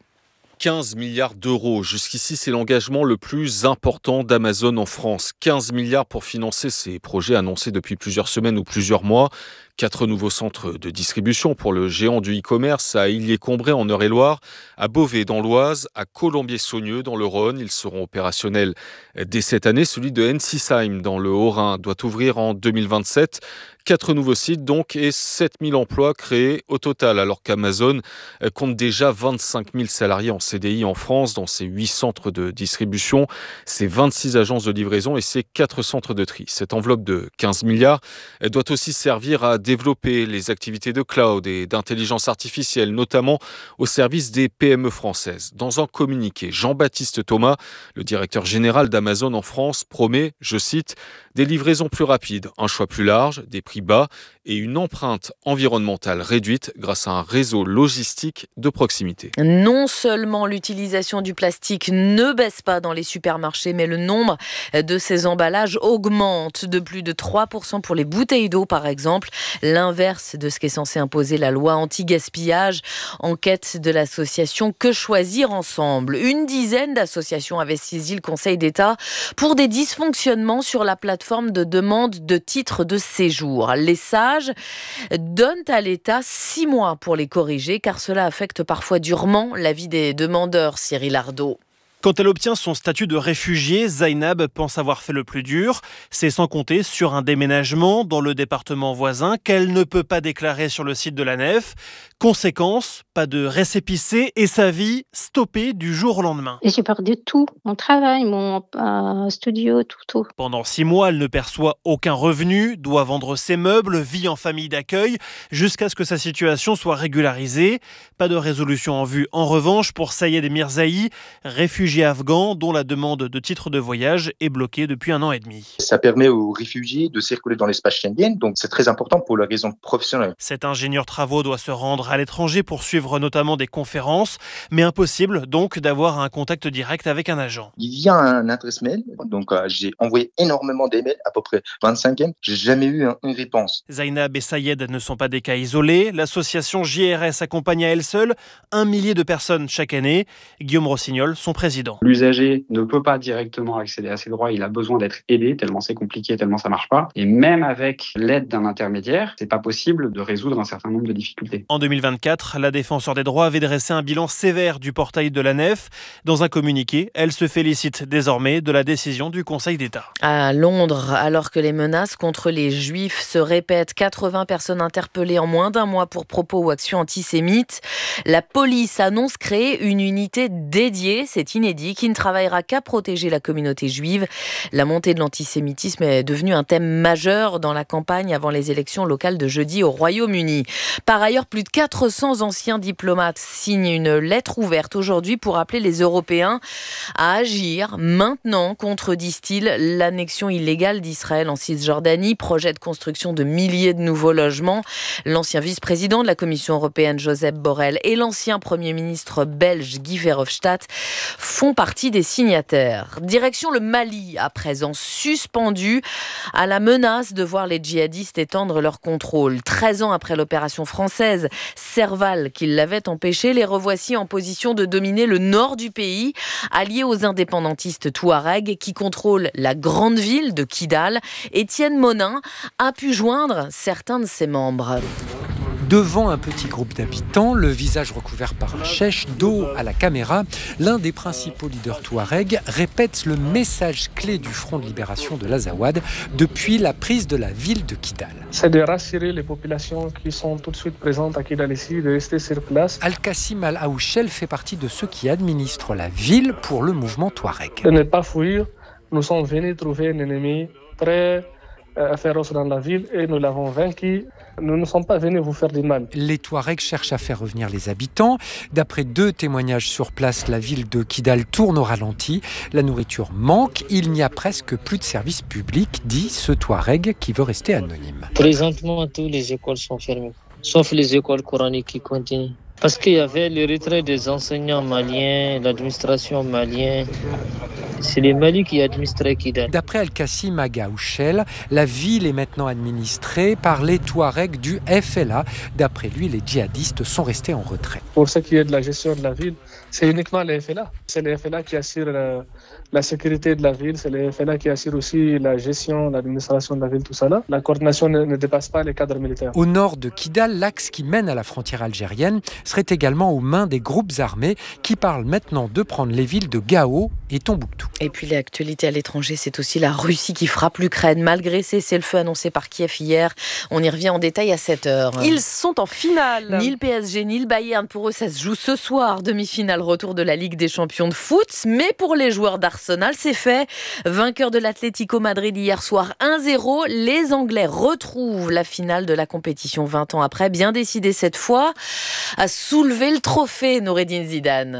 15 milliards d'euros. Jusqu'ici, c'est l'engagement le plus important d'Amazon en France. 15 milliards pour financer ces projets annoncés depuis plusieurs semaines ou plusieurs mois. 4 nouveaux centres de distribution pour le géant du e-commerce à Illiers-Combray en Eure-et-Loire, à Beauvais dans l'Oise, à Colombier-Saunieux dans le Rhône. Ils seront opérationnels dès cette année. Celui de Ensisheim dans le Haut-Rhin doit ouvrir en 2027. 4 nouveaux sites donc et 7000 emplois créés au total, alors qu'Amazon compte déjà 25 000 salariés en CDI en France dans ses 8 centres de distribution, ses 26 agences de livraison et ses 4 centres de tri. Cette enveloppe de 15 milliards doit aussi servir à développer les activités de cloud et d'intelligence artificielle, notamment au service des PME françaises. Dans un communiqué, Jean-Baptiste Thomas, le directeur général d'Amazon en France, promet, je cite, des livraisons plus rapides, un choix plus large, des prix bas et une empreinte environnementale réduite grâce à un réseau logistique de proximité. Non seulement l'utilisation du plastique ne baisse pas dans les supermarchés, mais le nombre de ces emballages augmente de plus de 3% pour les bouteilles d'eau, par exemple. L'inverse de ce qu'est censé imposer la loi anti-gaspillage. Enquête de l'association Que Choisir Ensemble. Une dizaine d'associations avaient saisi le Conseil d'État pour des dysfonctionnements sur la plateforme de demande de titres de séjour. Les sages donnent à l'État 6 mois pour les corriger, car cela affecte parfois durement la vie des demandeurs, Cyril Ardo. Quand elle obtient son statut de réfugiée, Zainab pense avoir fait le plus dur. C'est sans compter sur un déménagement dans le département voisin qu'elle ne peut pas déclarer sur le site de la Nef. Conséquence, pas de récépissé et sa vie stoppée du jour au lendemain. J'ai perdu tout, mon travail, mon studio, tout. Pendant 6 mois, elle ne perçoit aucun revenu, doit vendre ses meubles, vit en famille d'accueil, jusqu'à ce que sa situation soit régularisée. Pas de résolution en vue. En revanche, pour Sayed Mirzaï, réfugié afghan dont la demande de titre de voyage est bloquée depuis 1 an et demi. Ça permet aux réfugiés de circuler dans l'espace Schengen, donc c'est très important pour la raison professionnelle. Cet ingénieur travaux doit se rendre à l'étranger pour suivre notamment des conférences, mais impossible donc d'avoir un contact direct avec un agent. Il y a un adresse mail, donc j'ai envoyé énormément d'emails, à peu près 25e, j'ai jamais eu une réponse. Zainab et Sayed ne sont pas des cas isolés. L'association JRS accompagne à elle seule 1 millier de personnes chaque année. Guillaume Rossignol, son président. L'usager ne peut pas directement accéder à ses droits, il a besoin d'être aidé, tellement c'est compliqué, tellement ça marche pas. Et même avec l'aide d'un intermédiaire, c'est pas possible de résoudre un certain nombre de difficultés. En 2024, la Défenseure des droits avait dressé un bilan sévère du portail de la Nef. Dans un communiqué, elle se félicite désormais de la décision du Conseil d'État. À Londres, alors que les menaces contre les Juifs se répètent, 80 personnes interpellées en moins d'1 mois pour propos ou actions antisémites. La police annonce créer une unité dédiée, c'est inédit. inédit qui ne travaillera qu'à protéger la communauté juive. La montée de l'antisémitisme est devenue un thème majeur dans la campagne avant les élections locales de jeudi au Royaume-Uni. Par ailleurs, plus de 400 anciens diplomates signent une lettre ouverte aujourd'hui pour appeler les Européens à agir maintenant contre, disent-ils, l'annexion illégale d'Israël en Cisjordanie, projet de construction de milliers de nouveaux logements. L'ancien vice-président de la Commission européenne, Josep Borrell, et l'ancien Premier ministre belge, Guy Verhofstadt, font partie des signataires. Direction le Mali, à présent suspendu à la menace de voir les djihadistes étendre leur contrôle. 13 ans après l'opération française Serval qui l'avait empêché, les revoici en position de dominer le nord du pays, alliés aux indépendantistes touaregs qui contrôlent la grande ville de Kidal. Étienne Monin a pu joindre certains de ses membres. Devant un petit groupe d'habitants, le visage recouvert par un chèche, dos à la caméra, l'un des principaux leaders touaregs répète le message clé du Front de libération de l'Azawad depuis la prise de la ville de Kidal. C'est de rassurer les populations qui sont tout de suite présentes à Kidal ici, de rester sur place. Al-Qassim Al-Aouchel fait partie de ceux qui administrent la ville pour le mouvement touareg. De ne pas fuir, nous sommes venus trouver un ennemi très féroce dans la ville et nous l'avons vaincu. Nous ne sommes pas venus vous faire du mal. Les Touaregs cherchent à faire revenir les habitants. D'après 2 témoignages sur place, la ville de Kidal tourne au ralenti. La nourriture manque. Il n'y a presque plus de services publics, dit ce Touareg qui veut rester anonyme. Présentement, toutes les écoles sont fermées, sauf les écoles coraniques qui continuent. Parce qu'il y avait le retrait des enseignants maliens, l'administration malienne. C'est les Mali qui administraient Kidal. D'après Al-Qassim Agaouchel, la ville est maintenant administrée par les Touaregs du FLA. D'après lui, les djihadistes sont restés en retrait. Pour ce qui est de la gestion de la ville, c'est uniquement les FLA. C'est les FLA qui assurent la sécurité de la ville. C'est les FLA qui assurent aussi la gestion, l'administration de la ville, tout ça là. La coordination ne dépasse pas les cadres militaires. Au nord de Kidal, l'axe qui mène à la frontière algérienne serait également aux mains des groupes armés qui parlent maintenant de prendre les villes de Gao et Tombouctou. Et puis l'actualité à l'étranger, c'est aussi la Russie qui frappe l'Ukraine malgré cessez-le-feu annoncé par Kiev hier. On y revient en détail à 7h. Ils sont en finale. Ni le PSG ni le Bayern, pour eux ça se joue ce soir. Demi-finale, retour de la Ligue des champions de foot. Mais pour les joueurs d'Arsenal, c'est fait. Vainqueur de l'Atlético Madrid hier soir 1-0, les Anglais retrouvent la finale de la compétition 20 ans après. Bien décidé cette fois à soulever le trophée, Noureddine Zidane.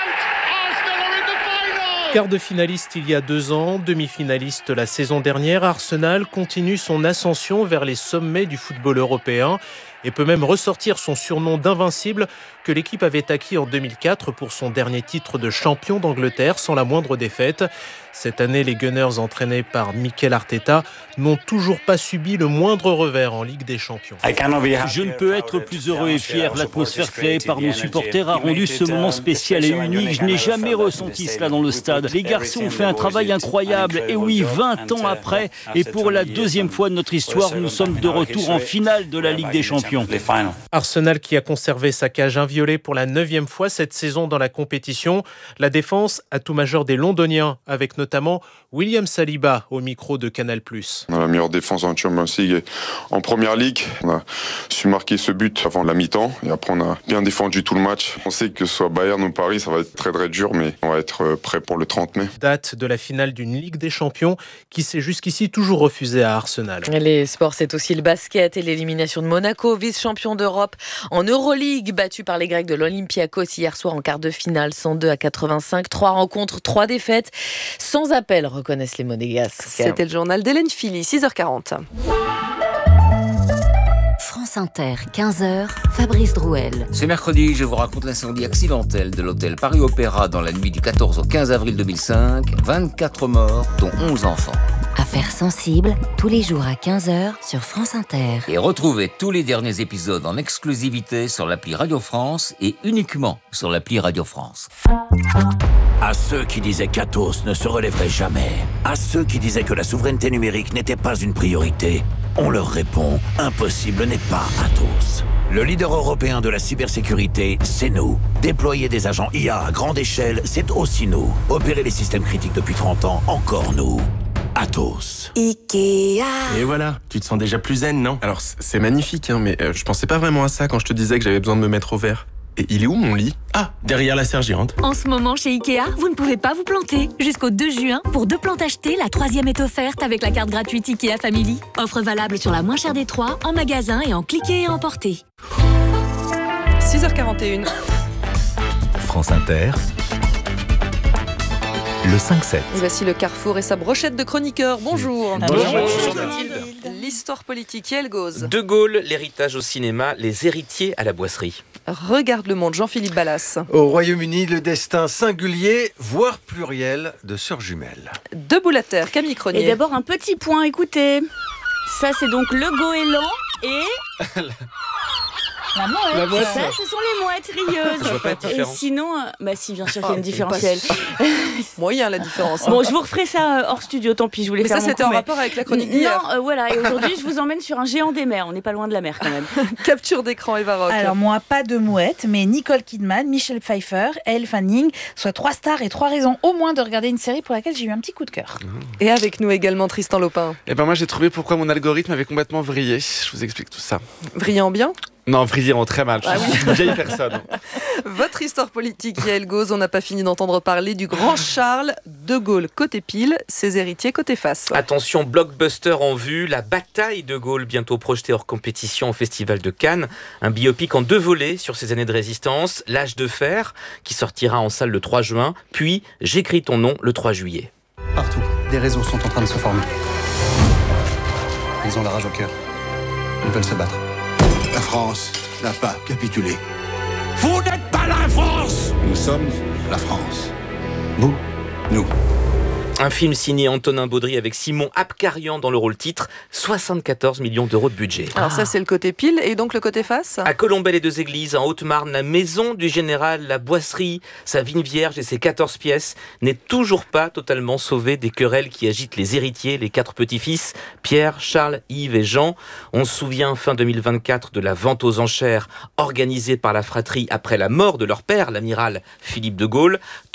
Quart de finaliste il y a 2 ans, demi-finaliste la saison dernière, Arsenal continue son ascension vers les sommets du football européen et peut même ressortir son surnom d'invincible que l'équipe avait acquis en 2004 pour son dernier titre de champion d'Angleterre sans la moindre défaite. Cette année, les Gunners entraînés par Mikel Arteta n'ont toujours pas subi le moindre revers en Ligue des Champions. Je ne peux être plus heureux et fier. L'atmosphère créée par nos supporters a rendu ce moment spécial et unique. Je n'ai jamais ressenti cela dans le stade. Les garçons ont fait un travail incroyable. Et oui, 20 ans après, et pour la 2e fois de notre histoire, nous sommes de retour en finale de la Ligue des Champions. Arsenal qui a conservé sa cage inviolée pour la 9e fois cette saison dans la compétition. La défense, atout majeur des Londoniens, avec notamment William Saliba au micro de Canal+. On a la meilleure défense en Champions League en Première Ligue. On a su marquer ce but avant la mi-temps et après on a bien défendu tout le match. On sait que ce soit Bayern ou Paris, ça va être très très dur, mais on va être prêt pour le 30 mai. Date de la finale d'une Ligue des Champions qui s'est jusqu'ici toujours refusée à Arsenal. Les sports, c'est aussi le basket et l'élimination de Monaco, vice-champion d'Europe en Euroleague, battu par les Grecs de l'Olympiakos hier soir en quart de finale, 102-85. 3 rencontres, 3 défaites, sans appel, reconnaissent les Monégasques. C'était le journal d'Hélène Philly, 6h40. France Inter, 15h, Fabrice Drouel. Ce mercredi, je vous raconte l'incendie accidentel de l'hôtel Paris Opéra dans la nuit du 14 au 15 avril 2005. 24 morts, dont 11 enfants. Affaires sensibles, tous les jours à 15h sur France Inter. Et retrouvez tous les derniers épisodes en exclusivité sur l'appli Radio France et uniquement sur l'appli Radio France. À ceux qui disaient qu'Atos ne se relèverait jamais, à ceux qui disaient que la souveraineté numérique n'était pas une priorité, on leur répond, impossible n'est pas Atos. Le leader européen de la cybersécurité, c'est nous. Déployer des agents IA à grande échelle, c'est aussi nous. Opérer les systèmes critiques depuis 30 ans, encore nous. Atos. Ikea. Et voilà, tu te sens déjà plus zen, non? Alors c'est magnifique, hein, mais je pensais pas vraiment à ça quand je te disais que j'avais besoin de me mettre au vert. Et il est où mon lit? Ah, derrière la serre géante. En ce moment, chez Ikea, vous ne pouvez pas vous planter. Jusqu'au 2 juin, pour 2 plantes achetées, la 3e est offerte avec la carte gratuite Ikea Family. Offre valable sur la moins chère des 3, en magasin et en cliquer et emporter. 6h41. France Inter. Le 5-7. Et voici le Carrefour et sa brochette de chroniqueurs. Bonjour. Bonjour. L'histoire politique, Yael Gauze. De Gaulle, l'héritage au cinéma, les héritiers à la boisserie. Regarde le monde, Jean-Philippe Ballas. Au Royaume-Uni, le destin singulier, voire pluriel, de sœurs jumelles. Debout la terre, Camille Cronier. Et d'abord un petit point, écoutez. Ça c'est donc le goéland et... La mouette, c'est ça, ce sont les mouettes rieuses. Je vois pas de différence. Et sinon, bah si, bien sûr qu'il y a une différentielle. Moyen la différence. Bon, je vous referai ça hors studio, tant pis, je voulais faire mon coup. Mais ça, c'était en rapport avec la chronique d'hier. Non, voilà, et aujourd'hui, je vous emmène sur un géant des mers. On n'est pas loin de la mer, quand même. Capture d'écran, Eva Rock. Alors moi, pas de mouette, mais Nicole Kidman, Michelle Pfeiffer, Elle Fanning, soit 3 stars et 3 raisons au moins de regarder une série pour laquelle j'ai eu un petit coup de cœur. Et avec nous également, Tristan Lopin. Eh ben moi, j'ai trouvé pourquoi mon algorithme avait complètement vrillé. Je vous explique tout ça. Vrillé en bien ? Non, vrillé en très mal. Je suis une vieille personne. Votre histoire politique, Yael Gauze, on n'a pas fini d'entendre parler du grand Charles de Gaulle côté pile, ses héritiers côté face. Attention, blockbuster en vue, la bataille de Gaulle bientôt projetée hors compétition au Festival de Cannes. Un biopic en 2 volets sur ses années de résistance, L'âge de fer, qui sortira en salle le 3 juin, puis J'écris ton nom le 3 juillet. Partout, des réseaux sont en train de se former. Ils ont la rage au cœur. Ils veulent se battre. La France n'a pas capitulé. Vous n'êtes pas la France! Nous sommes la France. Vous, nous. Un film signé Antonin Baudry avec Simon Abkarian dans le rôle titre, 74 millions d'euros de budget. Alors ça c'est le côté pile et donc le côté face? À Colombey-les-Deux-Églises, en Haute-Marne, la maison du général, la boisserie, sa vigne vierge et ses 14 pièces n'est toujours pas totalement sauvée des querelles qui agitent les héritiers, les 4 petits-fils, Pierre, Charles, Yves et Jean. On se souvient fin 2024 de la vente aux enchères organisée par la fratrie après la mort de leur père, l'amiral Philippe de Gaulle.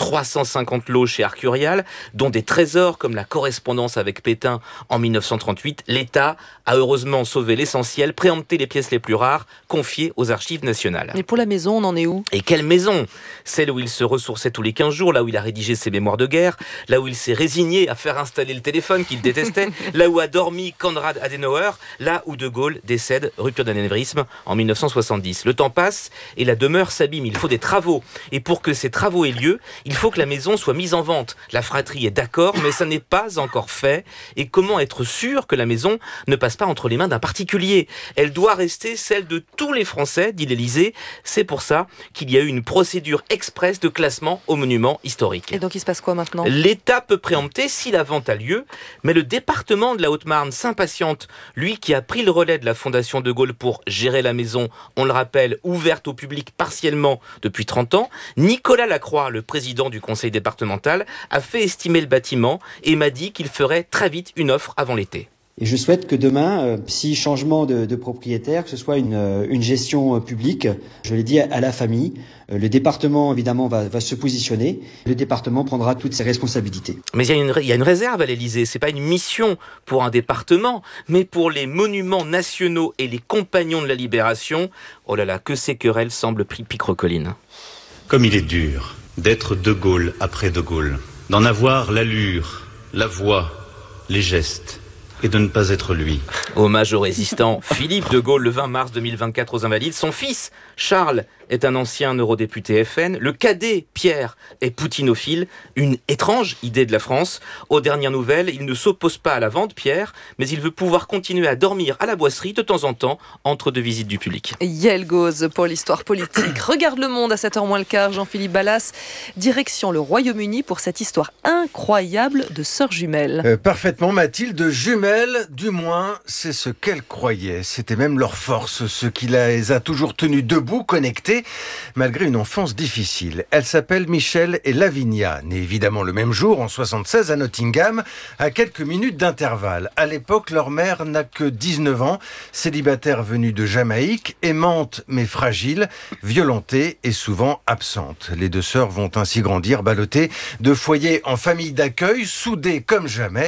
350 lots chez Arcurial, dont des trésors comme la correspondance avec Pétain en 1938, l'État a heureusement sauvé l'essentiel, préempté les pièces les plus rares, confiées aux archives nationales. Et pour la maison, on en est où? Et quelle maison? Celle où il se ressourçait tous les 15 jours, là où il a rédigé ses mémoires de guerre, là où il s'est résigné à faire installer le téléphone qu'il détestait, là où a dormi Konrad Adenauer, là où De Gaulle décède, rupture d'anévrisme, en 1970. Le temps passe et la demeure s'abîme. Il faut des travaux. Et pour que ces travaux aient lieu, il faut que la maison soit mise en vente. La fratrie est d'accord, mais ça n'est pas encore fait. Et comment être sûr que la maison ne passe pas entre les mains d'un particulier? Elle doit rester celle de tous les Français, dit l'Élysée. C'est pour ça qu'il y a eu une procédure express de classement aux monuments historiques. Et donc il se passe quoi maintenant? L'État peut préempter si la vente a lieu, mais le département de la Haute-Marne s'impatiente. Lui qui a pris le relais de la Fondation de Gaulle pour gérer la maison, on le rappelle, ouverte au public partiellement depuis 30 ans, Nicolas Lacroix, le président du conseil départemental, a fait estimer le bâtiment et m'a dit qu'il ferait très vite une offre avant l'été. Et je souhaite que demain, si changement de propriétaire, que ce soit une gestion publique, je l'ai dit à la famille, le département évidemment va se positionner, le département prendra toutes ses responsabilités. Mais il y a une réserve à l'Élysée, c'est pas une mission pour un département, mais pour les monuments nationaux et les compagnons de la Libération. Oh là là, que ces querelles semblent picrocolline. Comme il est dur d'être De Gaulle après De Gaulle, d'en avoir l'allure, la voix, les gestes, et de ne pas être lui. Hommage au résistant Philippe de Gaulle le 20 mars 2024 aux Invalides. Son fils, Charles, est un ancien eurodéputé FN. Le cadet, Pierre, est poutinophile. Une étrange idée de la France. Aux dernières nouvelles, il ne s'oppose pas à la vente, Pierre, mais il veut pouvoir continuer à dormir à la boisserie de temps en temps, entre 2 visites du public. Yael Gauze pour l'histoire politique. Regarde le monde à 7h moins le quart, Jean-Philippe Ballas. Direction le Royaume-Uni pour cette histoire incroyable de sœurs jumelles. Parfaitement, Mathilde, jumelles, du moins, c'est ce qu'elles croyaient. C'était même leur force, ce qui les a toujours tenues debout, connectées, malgré une enfance difficile. Elles s'appellent Michelle et Lavinia, nées évidemment le même jour, en 76, à Nottingham, à quelques minutes d'intervalle. À l'époque, leur mère n'a que 19 ans, célibataire venue de Jamaïque, aimante mais fragile, violentée et souvent absente. Les 2 sœurs vont ainsi grandir, ballottées de foyer en famille d'accueil, soudées comme jamais,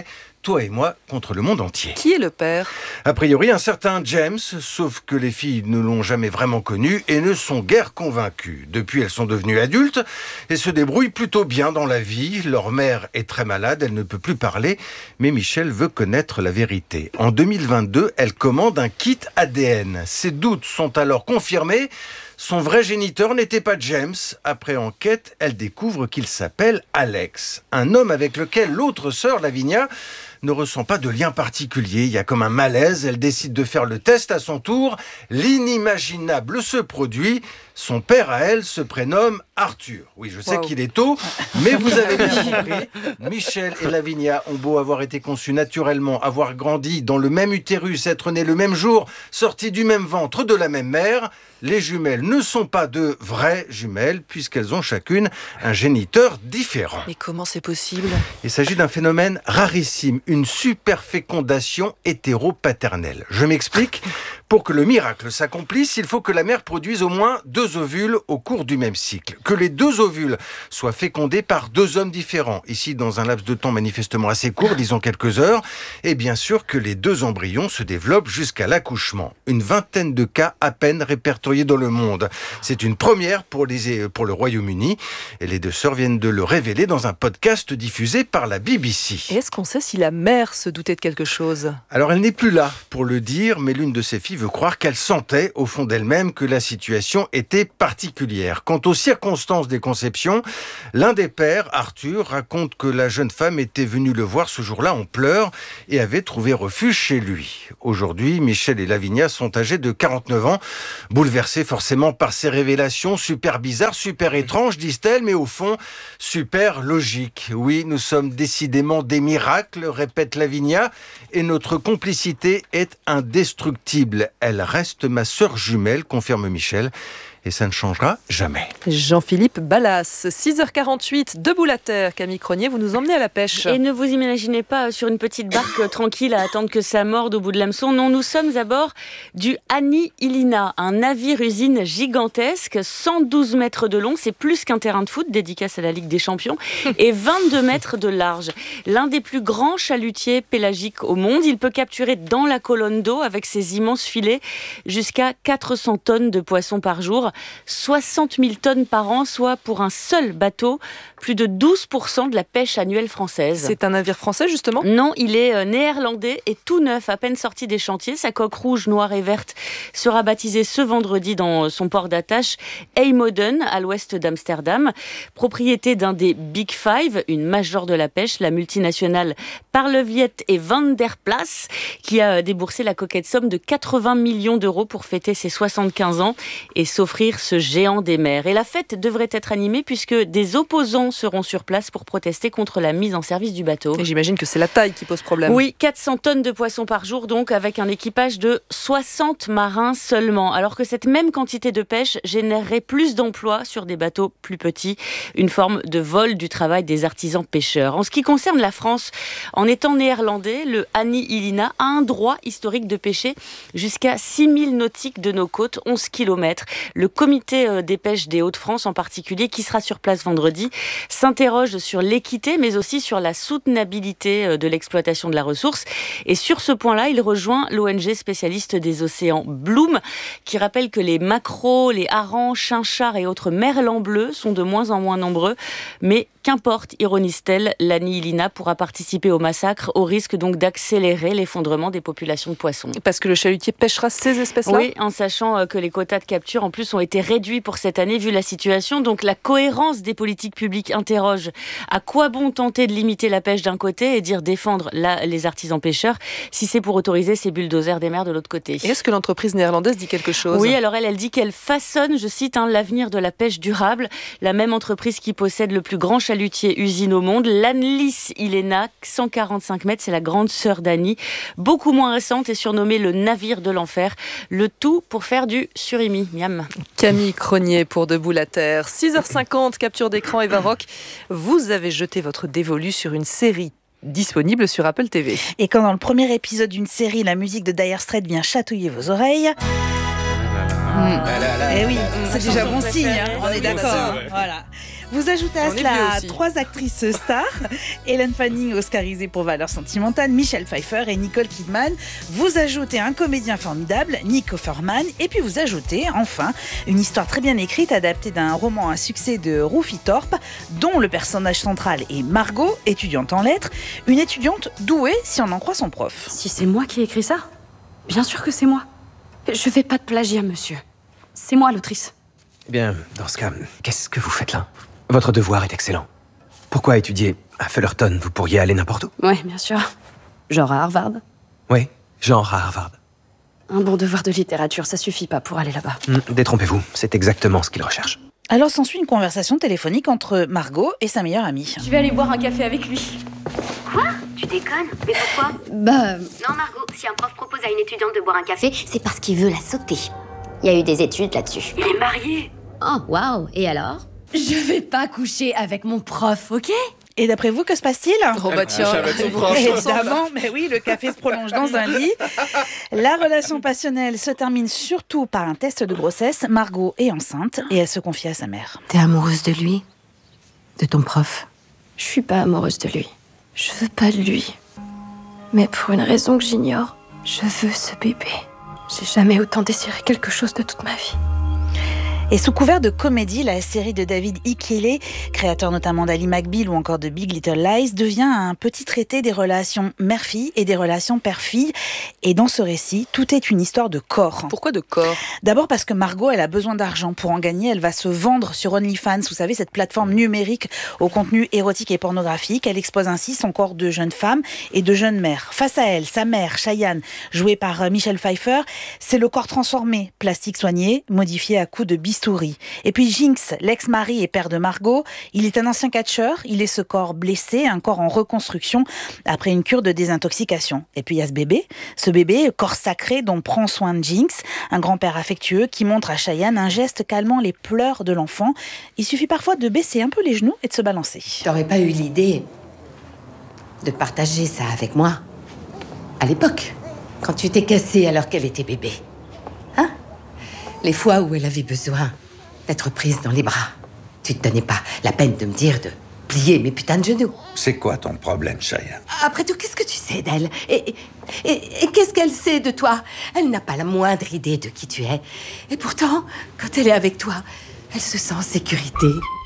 toi et moi, contre le monde entier. Qui est le père ? A priori, un certain James, sauf que les filles ne l'ont jamais vraiment connu et ne sont guère convaincues. Depuis, elles sont devenues adultes et se débrouillent plutôt bien dans la vie. Leur mère est très malade, elle ne peut plus parler, mais Michel veut connaître la vérité. En 2022, elle commande un kit ADN. Ses doutes sont alors confirmés. Son vrai géniteur n'était pas James. Après enquête, elle découvre qu'il s'appelle Alex, un homme avec lequel l'autre sœur, Lavinia, ne ressent pas de lien particulier. Il y a comme un malaise. Elle décide de faire le test à son tour. L'inimaginable se produit. Son père à elle se prénomme Arthur. Oui, je sais qu'il est tôt, mais vous avez bien compris. Michel et Lavinia ont beau avoir été conçus naturellement, avoir grandi dans le même utérus, être nés le même jour, sortis du même ventre de la même mère, les jumelles ne sont pas de vraies jumelles puisqu'elles ont chacune un géniteur différent. Mais comment c'est possible ? Il s'agit d'un phénomène rarissime, une superfécondation hétéropaternelle. Je m'explique. Pour que le miracle s'accomplisse, il faut que la mère produise au moins 2 ovules au cours du même cycle. Que les 2 ovules soient fécondés par 2 hommes différents, ici dans un laps de temps manifestement assez court, disons quelques heures, et bien sûr que les 2 embryons se développent jusqu'à l'accouchement. Une vingtaine de cas à peine répertoriés dans le monde. C'est une première pour le Royaume-Uni, et les 2 sœurs viennent de le révéler dans un podcast diffusé par la BBC. Et est-ce qu'on sait si la mère se doutait de quelque chose ? Alors elle n'est plus là pour le dire, mais l'une de ses filles veut croire qu'elle sentait au fond d'elle-même que la situation était particulière. Quant aux circonstances des conceptions, l'un des pères, Arthur, raconte que la jeune femme était venue le voir ce jour-là en pleurs et avait trouvé refuge chez lui. Aujourd'hui, Michel et Lavinia sont âgés de 49 ans, bouleversés forcément par ces révélations super bizarres, super étranges, disent-elles, mais au fond, super logiques. Oui, nous sommes décidément des miracles, répète Lavinia, et notre complicité est indestructible. Elle reste ma sœur jumelle, confirme Michel, et ça ne changera jamais. Jean-Philippe Ballas, 6h48, debout la terre. Camille Cronier, vous nous emmenez à la pêche. Et ne vous imaginez pas sur une petite barque tranquille à attendre que ça morde au bout de l'hameçon. Non, nous sommes à bord du Annie Ilina, un navire-usine gigantesque, 112 mètres de long, c'est plus qu'un terrain de foot, dédicace à la Ligue des Champions, et 22 mètres de large. L'un des plus grands chalutiers pélagiques au monde, il peut capturer dans la colonne d'eau, avec ses immenses filets, jusqu'à 400 tonnes de poissons par jour. 60 000 tonnes par an, soit pour un seul bateau, plus de 12% de la pêche annuelle française. C'est un navire français, justement ? Non, il est néerlandais et tout neuf, à peine sorti des chantiers. Sa coque rouge, noire et verte sera baptisée ce vendredi dans son port d'attache, IJmuiden, à l'ouest d'Amsterdam. Propriété d'un des Big Five, une major de la pêche, la multinationale Parleviet et Van der Plas, qui a déboursé la coquette somme de 80 millions d'euros pour fêter ses 75 ans et s'offrir ce géant des mers. Et la fête devrait être animée puisque des opposants seront sur place pour protester contre la mise en service du bateau. Et j'imagine que c'est la taille qui pose problème. Oui, 400 tonnes de poissons par jour, donc avec un équipage de 60 marins seulement. Alors que cette même quantité de pêche générerait plus d'emplois sur des bateaux plus petits. Une forme de vol du travail des artisans pêcheurs. En ce qui concerne la France, en étant néerlandais, le Annie Ilina a un droit historique de pêcher jusqu'à 6000 nautiques de nos côtes, 11 km. Le comité des pêches des Hauts-de-France en particulier, qui sera sur place vendredi, s'interroge sur l'équité mais aussi sur la soutenabilité de l'exploitation de la ressource. Et sur ce point-là, il rejoint l'ONG spécialiste des océans Bloom, qui rappelle que les maquereaux, les harengs, chinchards et autres merlans bleus sont de moins en moins nombreux. Mais qu'importe, ironise-t-elle, l'Annie Ilina pourra participer au massacre au risque donc d'accélérer l'effondrement des populations de poissons. Parce que le chalutier pêchera ces espèces-là ? Oui, en sachant que les quotas de capture en plus ont été réduits pour cette année vu la situation. Donc la cohérence des politiques publiques interroge à quoi bon tenter de limiter la pêche d'un côté et dire défendre les artisans pêcheurs si c'est pour autoriser ces bulldozers des mers de l'autre côté. Et est-ce que l'entreprise néerlandaise dit quelque chose ? Oui, alors elle dit qu'elle façonne, je cite, l'avenir de la pêche durable. La même entreprise qui possède le plus grand chalutier usine au monde, l'Anlis Ilena, 145 mètres, c'est la grande sœur d'Annie, beaucoup moins récente et surnommée le navire de l'enfer. Le tout pour faire du surimi. Miam. Camille Cronier pour Debout la Terre. 6h50, capture d'écran Eva Rock. Vous avez jeté votre dévolu sur une série disponible sur Apple TV. Et quand dans le premier épisode d'une série, la musique de Dire Straits vient chatouiller vos oreilles... Eh oui, c'est déjà bon signe, hein, on est d'accord. Voilà. Vous ajoutez à On est cela vieux aussi. 3 actrices stars, Ellen Fanning, oscarisée pour Valeurs sentimentales, Michelle Pfeiffer et Nicole Kidman. Vous ajoutez un comédien formidable, Nick Offerman, et puis vous ajoutez enfin une histoire très bien écrite adaptée d'un roman à succès de Rufi Thorpe, dont le personnage central est Margot, étudiante en lettres, une étudiante douée si on en croit son prof. Si c'est moi qui ai écrit ça, bien sûr que c'est moi. Je fais pas de plagiat, monsieur. C'est moi l'autrice. Eh bien, dans ce cas, qu'est-ce que vous faites là? Votre devoir est excellent. Pourquoi étudier à Fullerton? Vous pourriez aller n'importe où. Ouais, bien sûr. Genre à Harvard. Oui, genre à Harvard. Un bon devoir de littérature, ça suffit pas pour aller là-bas. Détrompez-vous, c'est exactement ce qu'il recherche. Alors s'ensuit une conversation téléphonique entre Margot et sa meilleure amie. Je vais aller boire un café avec lui. Quoi? Tu déconnes? Mais pourquoi? Non, Margot, si un prof propose à une étudiante de boire un café, c'est parce qu'il veut la sauter. Il y a eu des études là-dessus. Il est marié. Oh, waouh. Et alors? Je vais pas coucher avec mon prof, ok? Et d'après vous, que se passe-t-il? Oh bah tiens, évidemment, mais oui, le café se prolonge dans un lit. La relation passionnelle se termine surtout par un test de grossesse. Margot est enceinte et elle se confie à sa mère. T'es amoureuse de lui? De ton prof? Je suis pas amoureuse de lui. Je veux pas de lui. Mais pour une raison que j'ignore, je veux ce bébé. J'ai jamais autant désiré quelque chose de toute ma vie. Et sous couvert de comédie, la série de David E. Kelley, créateur notamment d'Ally McBeal ou encore de Big Little Lies, devient un petit traité des relations mère-fille et des relations père-fille. Et dans ce récit, tout est une histoire de corps. Pourquoi de corps? D'abord parce que Margot, elle a besoin d'argent. Pour en gagner, elle va se vendre sur OnlyFans, vous savez, cette plateforme numérique au contenu érotique et pornographique. Elle expose ainsi son corps de jeune femme et de jeune mère. Face à elle, sa mère, Cheyenne, jouée par Michelle Pfeiffer, c'est le corps transformé, plastique soigné, modifié à coups de bistouri. Et puis Jinx, l'ex-mari et père de Margot, il est un ancien catcheur, il est ce corps blessé, un corps en reconstruction après une cure de désintoxication. Et puis il y a ce bébé, corps sacré dont prend soin de Jinx, un grand-père affectueux qui montre à Cheyenne un geste calmant les pleurs de l'enfant. Il suffit parfois de baisser un peu les genoux et de se balancer. T'aurais pas eu l'idée de partager ça avec moi à l'époque, quand tu t'es cassée alors qu'elle était bébé? Hein? Les fois où elle avait besoin d'être prise dans les bras, tu te donnais pas la peine de me dire de plier mes putains de genoux. C'est quoi ton problème, Cheyenne? Après tout, qu'est-ce que tu sais d'elle? Et qu'est-ce qu'elle sait de toi? Elle n'a pas la moindre idée de qui tu es. Et pourtant, quand elle est avec toi, elle se sent en sécurité.